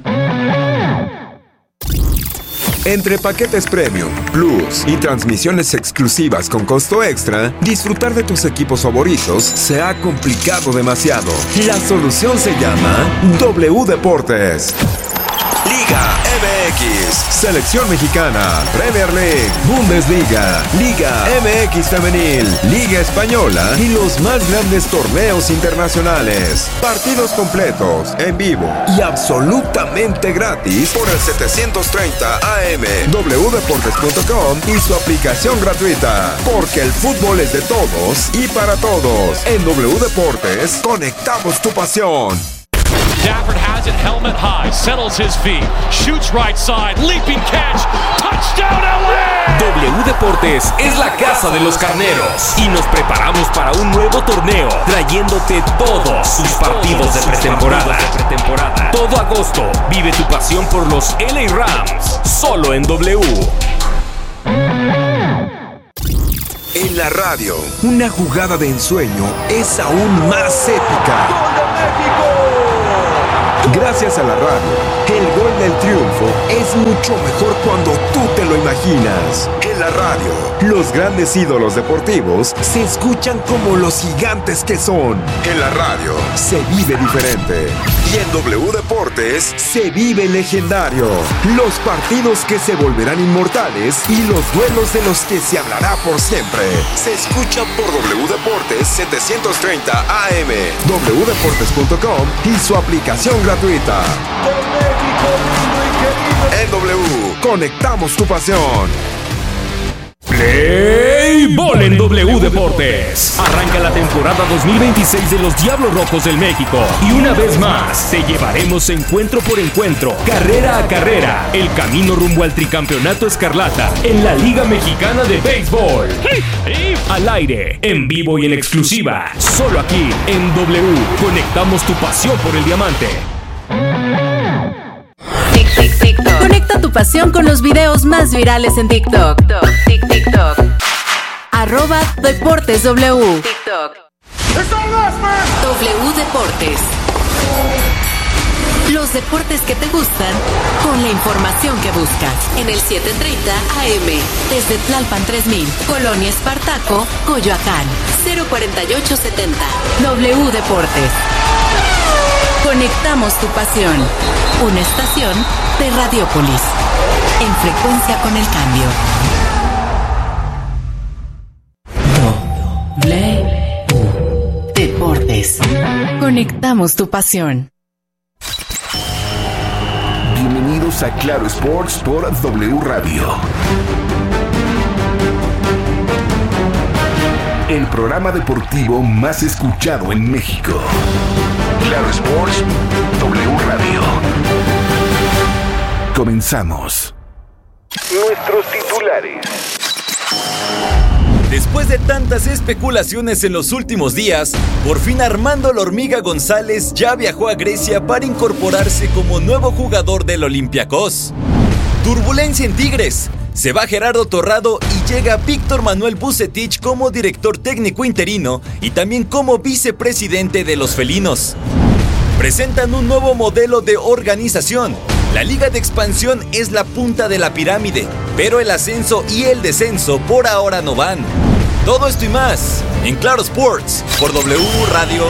Entre paquetes Premium, Plus y transmisiones exclusivas con costo extra, disfrutar de tus equipos favoritos se ha complicado demasiado. La solución se llama W Deportes. Liga MX, Selección Mexicana, Premier League, Bundesliga, Liga MX Femenil, Liga Española y los más grandes torneos internacionales. Partidos completos, en vivo y absolutamente gratis por el 730 AM, wdeportes.com y su aplicación gratuita. Porque el fútbol es de todos y para todos. En W Deportes, conectamos tu pasión. Stafford has it, helmet high, settles his feet, shoots right side, leaping catch, touchdown LA! W Deportes es la casa de los carneros y nos preparamos para un nuevo torneo, trayéndote todos sus partidos de pretemporada. Todo agosto, vive tu pasión por los LA Rams, solo en W. En la radio, una jugada de ensueño es aún más épica. ¡Gol de México! Gracias a la radio, el gol del triunfo es mucho mejor cuando tú te lo imaginas. En la radio, los grandes ídolos deportivos se escuchan como los gigantes que son. En la radio, se vive diferente. Y en W Deportes, se vive legendario. Los partidos que se volverán inmortales y los duelos de los que se hablará por siempre. Se escuchan por W Deportes 730 AM, wdeportes.com y su aplicación gratuita. En W, conectamos tu pasión. Play Ball en W Deportes. Arranca la temporada 2026 de los Diablos Rojos del México. Y una vez más, te llevaremos encuentro por encuentro, carrera a carrera, el camino rumbo al tricampeonato escarlata en la Liga Mexicana de Béisbol. Al aire, en vivo y en exclusiva, solo aquí en W. Conectamos tu pasión por el diamante. Conecta tu pasión con los videos más virales en TikTok. @DeportesW. TikTok. W Deportes. Los deportes que te gustan con la información que buscas. En el 730 AM. Desde Tlalpan 3000. Colonia Espartaco, Coyoacán. 04870. W Deportes. Conectamos tu pasión. Una estación de Radiopolis. En frecuencia con el cambio. W Deportes. Conectamos tu pasión. Bienvenidos a Claro Sports por W Radio. El programa deportivo más escuchado en México. Claro Sports, W Radio. Comenzamos. Nuestros titulares. Después de tantas especulaciones en los últimos días, por fin Armando La Hormiga González ya viajó a Grecia para incorporarse como nuevo jugador del Olympiacos. Turbulencia en Tigres. Se va Gerardo Torrado y llega Víctor Manuel Vucetich como director técnico interino y también como vicepresidente de los felinos. Presentan un nuevo modelo de organización. La Liga de Expansión es la punta de la pirámide, pero el ascenso y el descenso por ahora no van. Todo esto y más en Claro Sports por W Radio.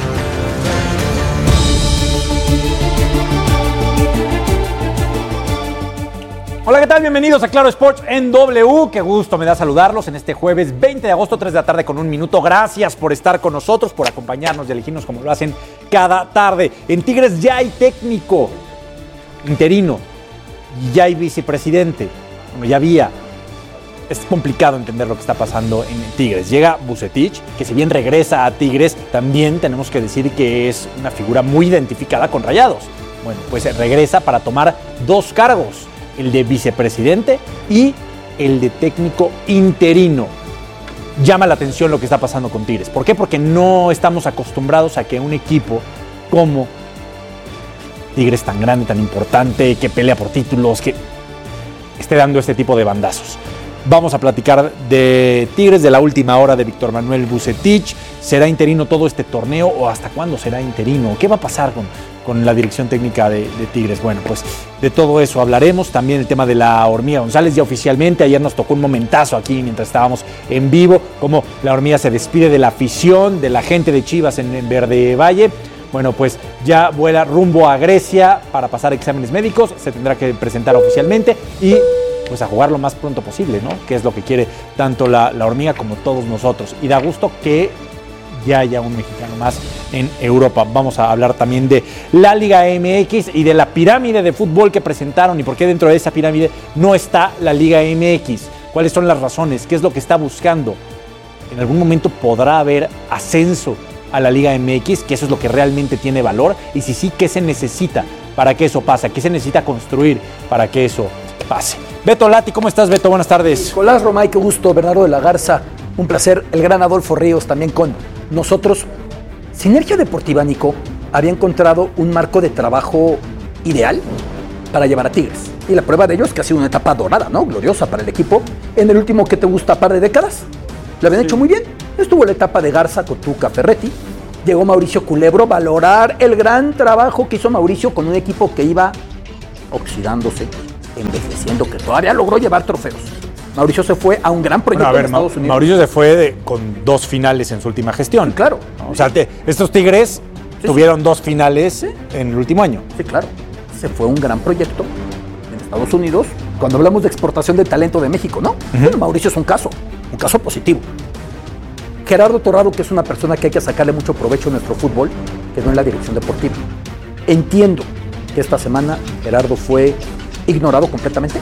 Hola, ¿qué tal? Bienvenidos a Claro Sports en W. Qué gusto me da saludarlos en este jueves 20 de agosto, 3 de la tarde con 1 minuto. Gracias por estar con nosotros, por acompañarnos y elegirnos como lo hacen cada tarde. En Tigres ya hay técnico interino, ya hay vicepresidente, bueno, ya había. Es complicado entender lo que está pasando en Tigres. Llega Vucetich, que si bien regresa a Tigres, también tenemos que decir que es una figura muy identificada con Rayados. Bueno, pues regresa para tomar 2 cargos, el de vicepresidente y el de técnico interino. Llama la atención lo que está pasando con Tigres. ¿Por qué? Porque no estamos acostumbrados a que un equipo como Tigres, tan grande, tan importante, que pelea por títulos, que esté dando este tipo de bandazos. Vamos a platicar de Tigres, de la última hora de Víctor Manuel Vucetich. ¿Será interino todo este torneo o hasta cuándo será interino? ¿Qué va a pasar con la dirección técnica de Tigres? Bueno, pues de todo eso hablaremos. También el tema de la Hormiga González, ya oficialmente. Ayer nos tocó un momentazo aquí mientras estábamos en vivo, como la Hormiga se despide de la afición, de la gente de Chivas en Verde Valle. bueno, pues ya vuela rumbo a Grecia para pasar exámenes médicos, se tendrá que presentar oficialmente y pues a jugar lo más pronto posible, ¿no? Que es lo que quiere tanto la hormiga como todos nosotros. Y da gusto que ya haya un mexicano más en Europa. Vamos a hablar también de la Liga MX y de la pirámide de fútbol que presentaron y por qué dentro de esa pirámide no está la Liga MX. ¿Cuáles son las razones? ¿Qué es lo que está buscando? ¿En algún momento podrá haber ascenso a la Liga MX? Que eso es lo que realmente tiene valor. Y si sí, ¿qué se necesita para que eso pase? ¿Qué se necesita construir para que eso pase? Beto Lati, ¿cómo estás, Beto? Buenas tardes. Nicolás Romay, qué gusto. Bernardo de la Garza, un placer. El gran Adolfo Ríos también con nosotros. Sinergia Deportiva, Nico, había encontrado un marco de trabajo ideal para llevar a Tigres. Y la prueba de ello es que ha sido una etapa dorada, ¿no? Gloriosa para el equipo. En el último, ¿qué te gusta? Par de décadas. Lo habían hecho muy bien. Estuvo la etapa de Garza con Tuca Ferretti. Llegó Mauricio Culebro, valorar el gran trabajo que hizo Mauricio con un equipo que iba oxidándose, envejeciendo, que todavía logró llevar trofeos. Mauricio se fue a un gran proyecto en Estados Unidos. Mauricio se fue con 2 finales en su última gestión. Claro. O sea, estos Tigres tuvieron 2 finales en el último año. Sí, claro. Se fue a un gran proyecto en Estados Unidos. Cuando hablamos de exportación de talento de México, ¿no? Bueno, Mauricio es un caso positivo. Gerardo Torrado, que es una persona que hay que sacarle mucho provecho en nuestro fútbol, quedó en la dirección deportiva. Entiendo que esta semana Gerardo fue ignorado completamente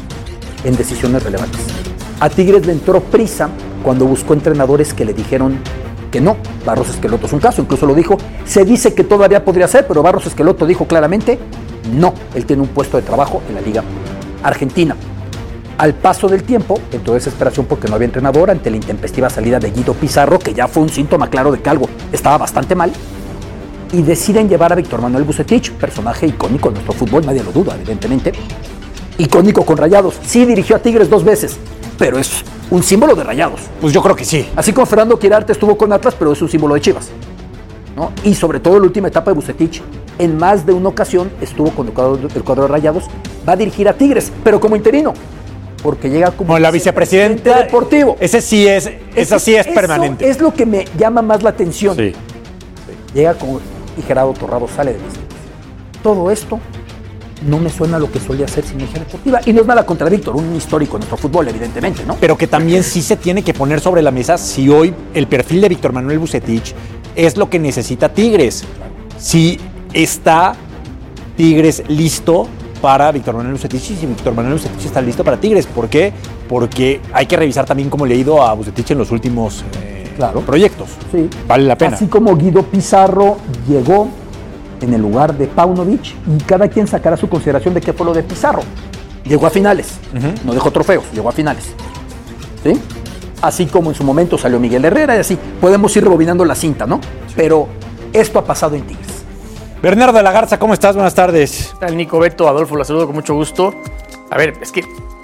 en decisiones relevantes. A Tigres le entró prisa cuando buscó entrenadores que le dijeron que no. Barros Esqueloto es un caso, incluso lo dijo. Se dice que todavía podría ser, pero Barros Esqueloto dijo claramente no. Él tiene un puesto de trabajo en la Liga Argentina. Al paso del tiempo, entró desesperación porque no había entrenador ante la intempestiva salida de Guido Pizarro, que ya fue un síntoma claro de que algo estaba bastante mal, y deciden llevar a Víctor Manuel Vucetich, personaje icónico en nuestro fútbol, nadie lo duda, evidentemente, icónico con Rayados. Sí dirigió a Tigres 2 veces, pero es un símbolo de Rayados. Pues yo creo que sí. Así como Fernando Quirarte estuvo con Atlas, pero es un símbolo de Chivas, ¿no? Y sobre todo en la última etapa de Vucetich, en más de una ocasión estuvo con el cuadro de Rayados, va a dirigir a Tigres, pero como interino, porque llega como la vicepresidenta deportivo. Esa sí es permanente. Es lo que me llama más la atención. Sí. Llega como y Gerardo Torrado sale de la institución. Todo esto no me suena a lo que solía ser Sinergia Deportiva. Y no es nada contra Víctor, un histórico en nuestro fútbol, evidentemente, ¿no? Pero que también sí se tiene que poner sobre la mesa si hoy el perfil de Víctor Manuel Vucetich es lo que necesita Tigres. Si está Tigres listo para Víctor Manuel Vucetich y si Víctor Manuel Vucetich está listo para Tigres. ¿Por qué? Porque hay que revisar también cómo le ha ido a Vucetich en los últimos proyectos. Sí. Vale la pena. Así como Guido Pizarro llegó en el lugar de Paunovic y cada quien sacará su consideración de qué fue lo de Pizarro. Llegó a finales, no dejó trofeos, llegó a finales. ¿Sí? Así como en su momento salió Miguel Herrera y así. Podemos ir rebobinando la cinta, ¿no? Sí. Pero esto ha pasado en Tigres. Bernardo de la Garza, ¿cómo estás? Buenas tardes. ¿Qué tal, Nico, Beto, Adolfo? Los saludo con mucho gusto. A ver, es que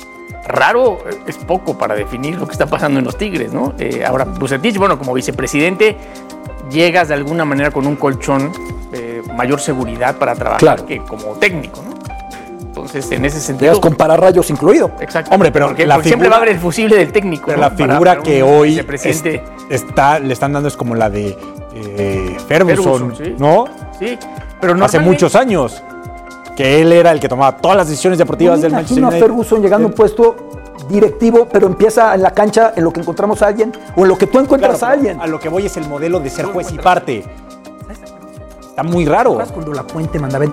raro es poco para definir lo que está pasando en los Tigres, ¿no? Ahora, Vucetich, bueno, como vicepresidente, llegas de alguna manera con un colchón de mayor seguridad para trabajar que como técnico, ¿no? Entonces, en ese sentido... Llegas con pararrayos incluido. Exacto. Hombre, pero porque siempre va a haber el fusible del técnico. Pero ¿no? la figura que hoy le están dando es como la de Ferguson, ¿sí? ¿No? Sí, pero hace muchos años que él era el que tomaba todas las decisiones deportivas del Manchester United. A Ferguson llegando a un puesto directivo, pero empieza en la cancha en lo que encontramos a alguien o en lo que tú encuentras a alguien. A lo que voy es el modelo de ser juez y parte. Está muy raro. Cuando La Puente mandaba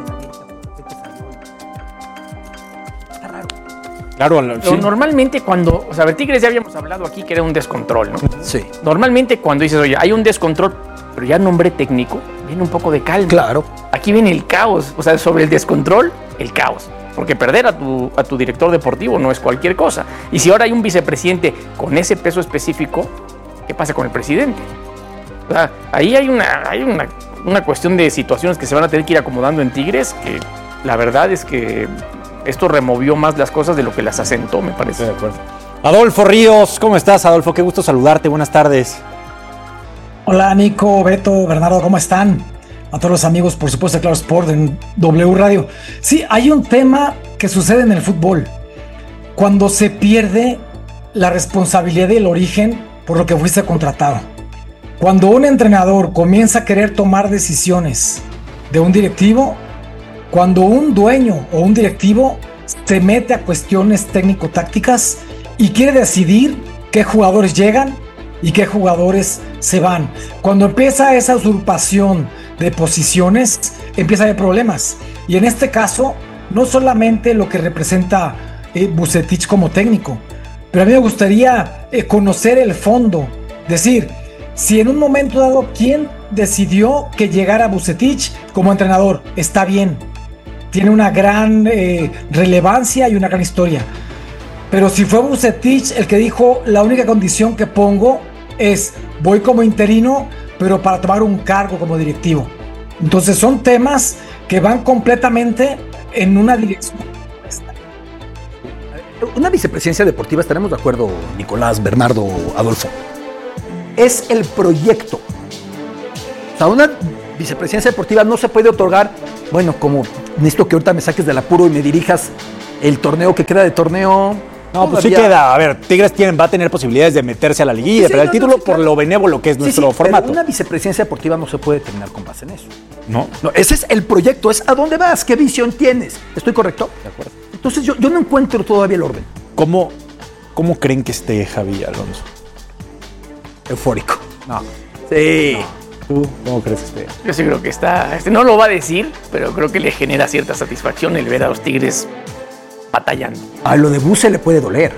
Claro, pero normalmente cuando, o sea, el Tigres ya habíamos hablado aquí que era un descontrol, ¿no? Sí. Normalmente cuando dices, oye, hay un descontrol, pero ya nombre técnico, viene un poco de calma. Claro. Aquí viene el caos, o sea, sobre el descontrol, el caos. Porque perder a tu director deportivo no es cualquier cosa. Y si ahora hay un vicepresidente con ese peso específico, ¿qué pasa con el presidente? O sea, ahí hay una cuestión de situaciones que se van a tener que ir acomodando en Tigres, que la verdad es que esto removió más las cosas de lo que las asentó, me parece. De acuerdo. Adolfo Ríos, ¿cómo estás, Adolfo? Qué gusto saludarte, buenas tardes. Hola, Nico, Beto, Bernardo, ¿cómo están? A todos los amigos, por supuesto, de Claro Sport en W Radio. Sí, hay un tema que sucede en el fútbol. Cuando se pierde la responsabilidad del origen por lo que fuiste contratado. Cuando un entrenador comienza a querer tomar decisiones de un directivo, cuando un dueño o un directivo se mete a cuestiones técnico-tácticas y quiere decidir qué jugadores llegan y qué jugadores se van. Cuando empieza esa usurpación de posiciones, empieza a haber problemas. Y en este caso, no solamente lo que representa Vucetich como técnico, pero a mí me gustaría conocer el fondo. Decir, si en un momento dado, ¿quién decidió que llegara Vucetich como entrenador? Está bien, tiene una gran relevancia y una gran historia. Pero si fue Vucetich el que dijo, la única condición que pongo es, voy como interino, pero para tomar un cargo como directivo. Entonces son temas que van completamente en una dirección. Una vicepresidencia deportiva, estaremos de acuerdo, Nicolás, Bernardo, Adolfo, es el proyecto. O sea, una vicepresidencia deportiva no se puede otorgar, bueno, como necesito que ahorita me saques del apuro y me dirijas el torneo que queda de torneo. No, pues sí queda. A ver, Tigres va a tener posibilidades de meterse a la liguilla, pero el título por lo benévolo que es nuestro formato. Pero una vicepresidencia deportiva no se puede terminar con base en eso. No, ese es el proyecto, es a dónde vas, qué visión tienes. ¿Estoy correcto? De acuerdo. Entonces yo no encuentro todavía el orden. ¿Cómo creen que esté Javi Alonso? Eufórico. No. Sí. ¿Tú cómo crees que esté? Yo sí creo que está. No lo va a decir, pero creo que le genera cierta satisfacción el ver a los Tigres batallando. A lo de Buse le puede doler.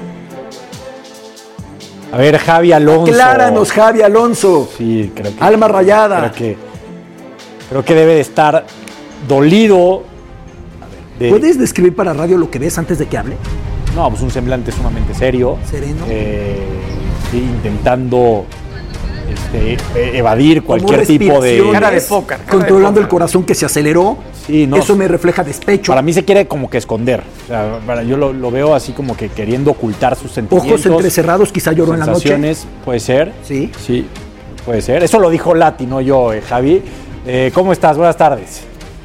A ver, Javi Alonso. Acláranos, Javi Alonso. Sí, creo que. Alma rayada. Creo que debe de estar dolido. ¿Puedes describir para radio lo que ves antes de que hable? No, pues un semblante sumamente serio. Sereno. Sí, intentando evadir cualquier tipo de... Cara de póker. Controlando el corazón que se aceleró. Sí, no, eso me refleja despecho. Para mí se quiere como que esconder. O sea, yo lo veo así como que queriendo ocultar sus sentimientos. Ojos entrecerrados, quizá lloró en la noche. Puede ser. Sí. Sí, puede ser. Eso lo dijo Lati, no yo, Javi. ¿Cómo estás? Buenas tardes.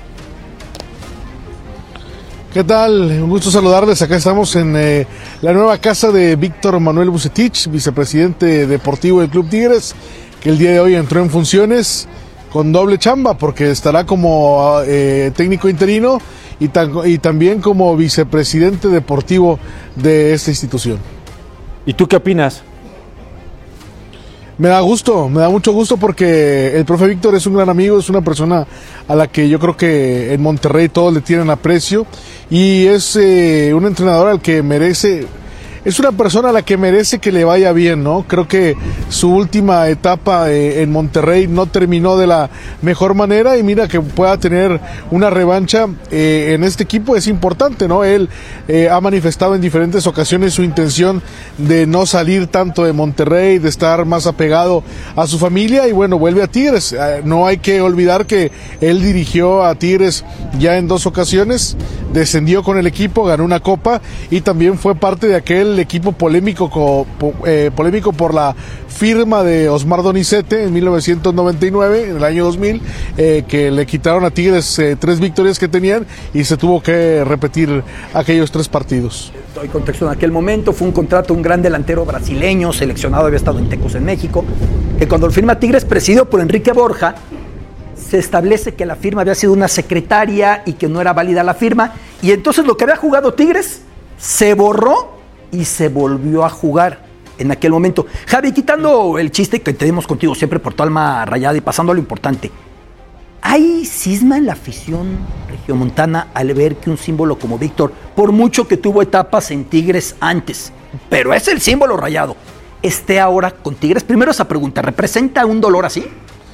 ¿Qué tal? Un gusto saludarles. Acá estamos en la nueva casa de Víctor Manuel Vucetich, vicepresidente deportivo del Club Tigres, que el día de hoy entró en funciones con doble chamba, porque estará como técnico interino y también como vicepresidente deportivo de esta institución. ¿Y tú qué opinas? Me da mucho gusto porque el profe Víctor es un gran amigo, es una persona a la que yo creo que en Monterrey todos le tienen aprecio y es un entrenador al que merece, es una persona a la que merece que le vaya bien, ¿no? Creo que su última etapa en Monterrey no terminó de la mejor manera y mira que pueda tener una revancha en este equipo es importante, ¿no? Él ha manifestado en diferentes ocasiones su intención de no salir tanto de Monterrey, de estar más apegado a su familia y bueno, vuelve a Tigres. No hay que olvidar que él dirigió a Tigres ya en 2 ocasiones, descendió con el equipo, ganó una copa y también fue parte de aquel equipo polémico por la firma de Osmar Donizete en 1999, en el año 2000, que le quitaron a Tigres 3 victorias que tenían y se tuvo que repetir aquellos 3 partidos. Doy contexto, en aquel momento fue un contrato, un gran delantero brasileño, seleccionado, había estado en Tecos en México, que cuando firma Tigres, presidido por Enrique Borja, se establece que la firma había sido una secretaria y que no era válida la firma, y entonces lo que había jugado Tigres se borró y se volvió a jugar en aquel momento. Javi, quitando el chiste que tenemos contigo siempre por tu alma rayada y pasando a lo importante, ¿hay cisma en la afición regiomontana al ver que un símbolo como Víctor, por mucho que tuvo etapas en Tigres antes, pero es el símbolo rayado, esté ahora con Tigres? Primero esa pregunta, ¿representa un dolor así?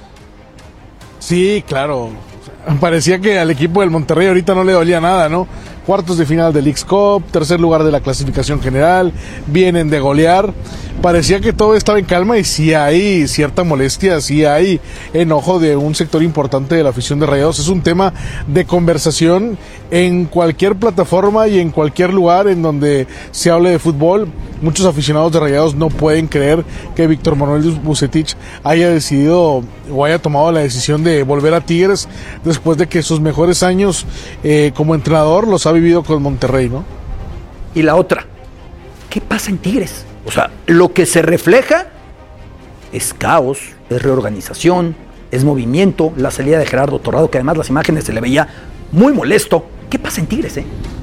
Sí, claro. Parecía que al equipo del Monterrey ahorita no le dolía nada, ¿no? Cuartos de final del Leagues Cup, 3er lugar de la clasificación general, vienen de golear. Parecía que todo estaba en calma y sí hay cierta molestia, sí hay enojo de un sector importante de la afición de Rayados. Es un tema de conversación en cualquier plataforma y en cualquier lugar en donde se hable de fútbol. Muchos aficionados de Rayados no pueden creer que Víctor Manuel Vucetich haya decidido o haya tomado la decisión de volver a Tigres después de que sus mejores años como entrenador los ha vivido con Monterrey, ¿no? Y la otra, ¿qué pasa en Tigres? O sea, lo que se refleja es caos, es reorganización, es movimiento, la salida de Gerardo Torrado, que además las imágenes se le veía muy molesto. ¿Qué pasa en Tigres,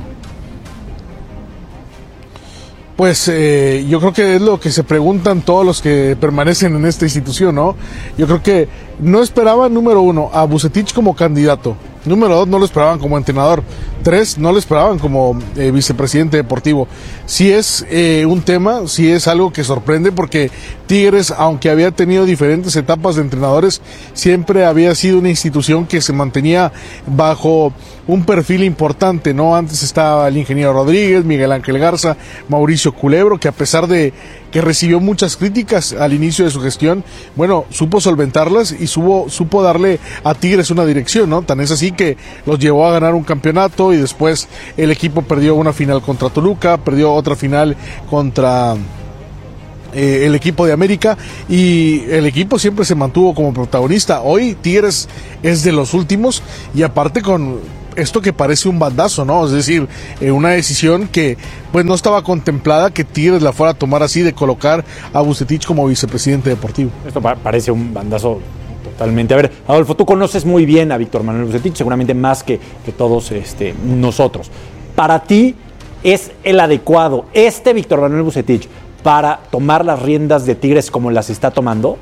Pues yo creo que es lo que se preguntan todos los que permanecen en esta institución, ¿no? Yo creo que no esperaban, número 1, a Vucetich como candidato. Número 2, no lo esperaban como entrenador. 3, no lo esperaban como vicepresidente deportivo. Sí es un tema, sí es algo que sorprende porque Tigres, aunque había tenido diferentes etapas de entrenadores, siempre había sido una institución que se mantenía bajo un perfil importante, ¿no? Antes estaba el ingeniero Rodríguez, Miguel Ángel Garza, Mauricio Culebro, que a pesar de que recibió muchas críticas al inicio de su gestión, bueno, supo solventarlas y supo darle a Tigres una dirección, ¿no? Tan es así que los llevó a ganar un campeonato y después el equipo perdió una final contra Toluca, perdió otra final contra el equipo de América y el equipo siempre se mantuvo como protagonista. Hoy Tigres es de los últimos y aparte con esto que parece un bandazo, ¿no? Es decir, una decisión que pues no estaba contemplada que Tigres la fuera a tomar así, de colocar a Vucetich como vicepresidente deportivo. Esto parece un bandazo totalmente. A ver, Adolfo, tú conoces muy bien a Víctor Manuel Vucetich, seguramente más que todos nosotros. Para ti, ¿es el adecuado Víctor Manuel Vucetich para tomar las riendas de Tigres como las está tomando?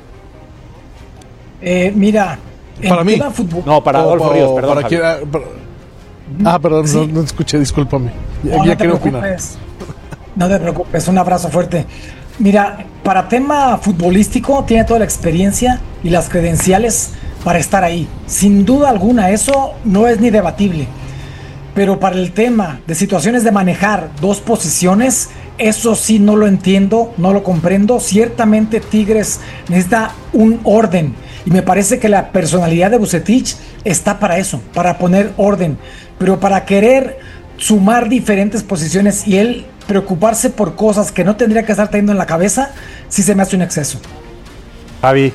Mira, para mí. Fútbol, no, para Adolfo Ríos, perdón. Perdón, sí. no escuché, discúlpame. Ya quiero opinar. No te preocupes, un abrazo fuerte. Mira, para tema futbolístico tiene toda la experiencia y las credenciales para estar ahí. Sin duda alguna, eso no es ni debatible. Pero para el tema de situaciones de manejar dos posiciones, eso sí no lo entiendo, no lo comprendo. Ciertamente Tigres necesita un orden. Y me parece que la personalidad de Vucetich está para eso, para poner orden. Pero para querer sumar diferentes posiciones y él preocuparse por cosas que no tendría que estar teniendo en la cabeza, sí se me hace un exceso. Javi.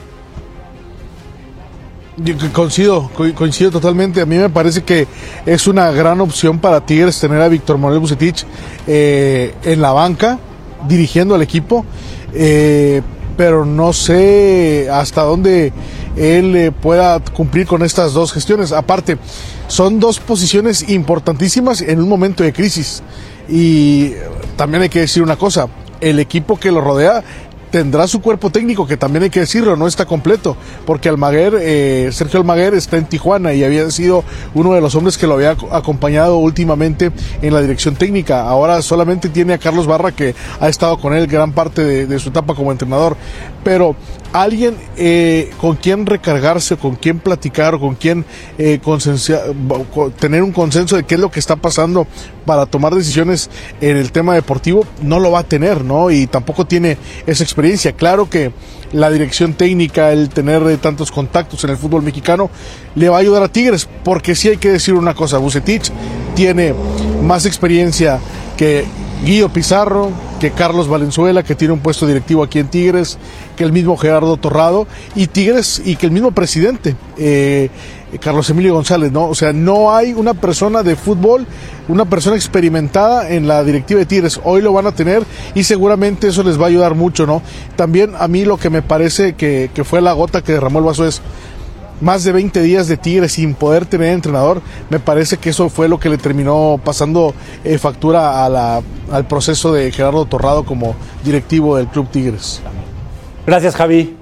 Yo coincido totalmente. A mí me parece que es una gran opción para Tigres tener a Víctor Manuel Vucetich en la banca, dirigiendo al equipo. Pero no sé hasta dónde él pueda cumplir con estas dos gestiones. Aparte, son dos posiciones importantísimas en un momento de crisis. Y también hay que decir una cosa, el equipo que lo rodea tendrá su cuerpo técnico, que también hay que decirlo, no está completo, porque Sergio Almaguer está en Tijuana y había sido uno de los hombres que lo había acompañado últimamente en la dirección técnica. Ahora solamente tiene a Carlos Barra, que ha estado con él gran parte de su etapa como entrenador, pero alguien con quien recargarse, con quien platicar, con quien tener un consenso de qué es lo que está pasando para tomar decisiones en el tema deportivo, no lo va a tener, ¿no? Y tampoco tiene esa experiencia. Claro que la dirección técnica, el tener tantos contactos en el fútbol mexicano, le va a ayudar a Tigres, porque sí hay que decir una cosa, Vucetich tiene más experiencia que Guido Pizarro, que Carlos Valenzuela, que tiene un puesto directivo aquí en Tigres, que el mismo Gerardo Torrado y Tigres, y que el mismo presidente Carlos Emilio González, ¿no? O sea, no hay una persona de fútbol, una persona experimentada en la directiva de Tigres. Hoy lo van a tener y seguramente eso les va a ayudar mucho, ¿no? También a mí lo que me parece que fue la gota que derramó el vaso es más de 20 días de Tigres sin poder tener entrenador. Me parece que eso fue lo que le terminó pasando factura al proceso de Gerardo Torrado como directivo del Club Tigres. Gracias, Javi.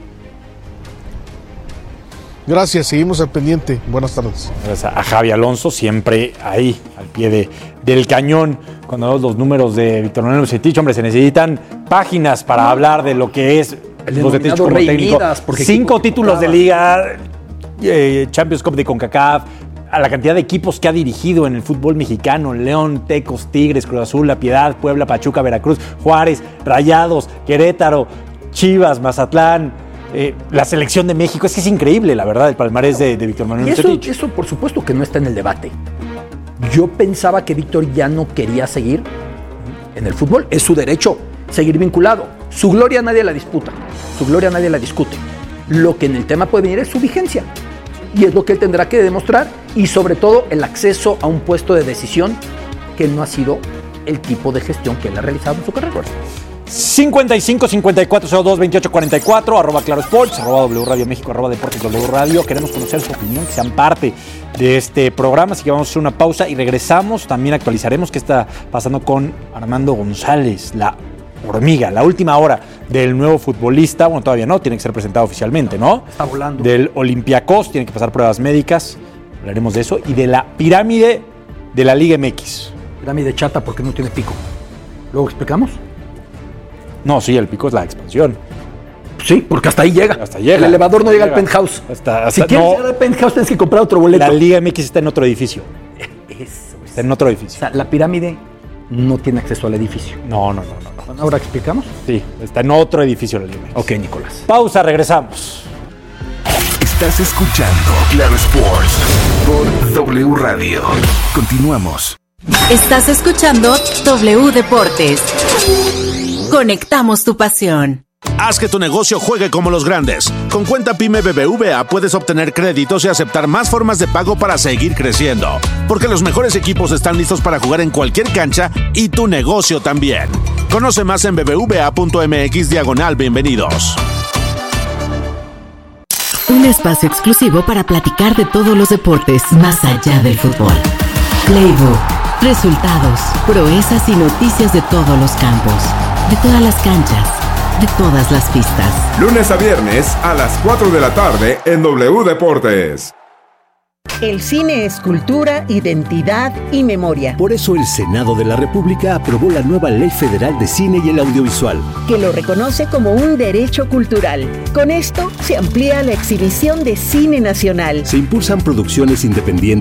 Gracias, seguimos al pendiente. Buenas tardes. Gracias a Javi Alonso, siempre ahí, al pie del cañón. Cuando vemos los números de Víctor Manuel Vucetich, hombre, se necesitan páginas para hablar de lo que es Vucetich como técnico. 5 títulos de liga, Champions Cup de CONCACAF, a la cantidad de equipos que ha dirigido en el fútbol mexicano: León, Tecos, Tigres, Cruz Azul, La Piedad, Puebla, Pachuca, Veracruz, Juárez, Rayados, Querétaro, Chivas, Mazatlán, la selección de México. Es que es increíble, la verdad, el palmarés de Víctor Manuel Vucetich. Eso por supuesto que no está en el debate. Yo pensaba que Víctor ya no quería seguir en el fútbol. Es su derecho seguir vinculado. Su gloria nadie la disputa, su gloria nadie la discute. Lo que en el tema puede venir es su vigencia. Y es lo que él tendrá que demostrar, y sobre todo el acceso a un puesto de decisión que no ha sido el tipo de gestión que él ha realizado en su carrera. 55-5402-2844, arroba Claro Sports, arroba W Radio México, arroba Deportes W Radio. Queremos conocer su opinión, que sean parte de este programa, así que vamos a hacer una pausa y regresamos. También actualizaremos qué está pasando con Armando González, la hormiga, la última hora del nuevo futbolista. Bueno, todavía no, tiene que ser presentado oficialmente, ¿no? Está volando. Del Olympiacos, tiene que pasar pruebas médicas, hablaremos de eso, y de la pirámide de la Liga MX. Pirámide chata porque no tiene pico. ¿Luego explicamos? No, sí, el pico es la expansión. Sí, porque hasta ahí llega. Hasta llega. El elevador no llega al penthouse. Si quieres llegar al penthouse tienes que comprar otro boleto. La Liga MX está en otro edificio. Está en otro edificio. O sea, la pirámide no tiene acceso al edificio. No. Bueno, ¿ahora explicamos? Sí, está en otro edificio la Liga MX. Ok, Nicolás. Pausa, regresamos. Estás escuchando Claro Sports por W Radio. Continuamos. Estás escuchando W Deportes. Conectamos tu pasión. Haz que tu negocio juegue como los grandes. Con Cuenta Pyme BBVA puedes obtener créditos y aceptar más formas de pago para seguir creciendo. Porque los mejores equipos están listos para jugar en cualquier cancha y tu negocio también. Conoce más en bbva.mx/bienvenidos. Un espacio exclusivo para platicar de todos los deportes más allá del fútbol. Playbook, resultados, proezas y noticias de todos los campos, de todas las canchas, de todas las pistas. Lunes a viernes a las 4 de la tarde en W Deportes. El cine es cultura, identidad y memoria. Por eso el Senado de la República aprobó la nueva Ley Federal de Cine y el Audiovisual, que lo reconoce como un derecho cultural. Con esto se amplía la exhibición de cine nacional. Se impulsan producciones independientes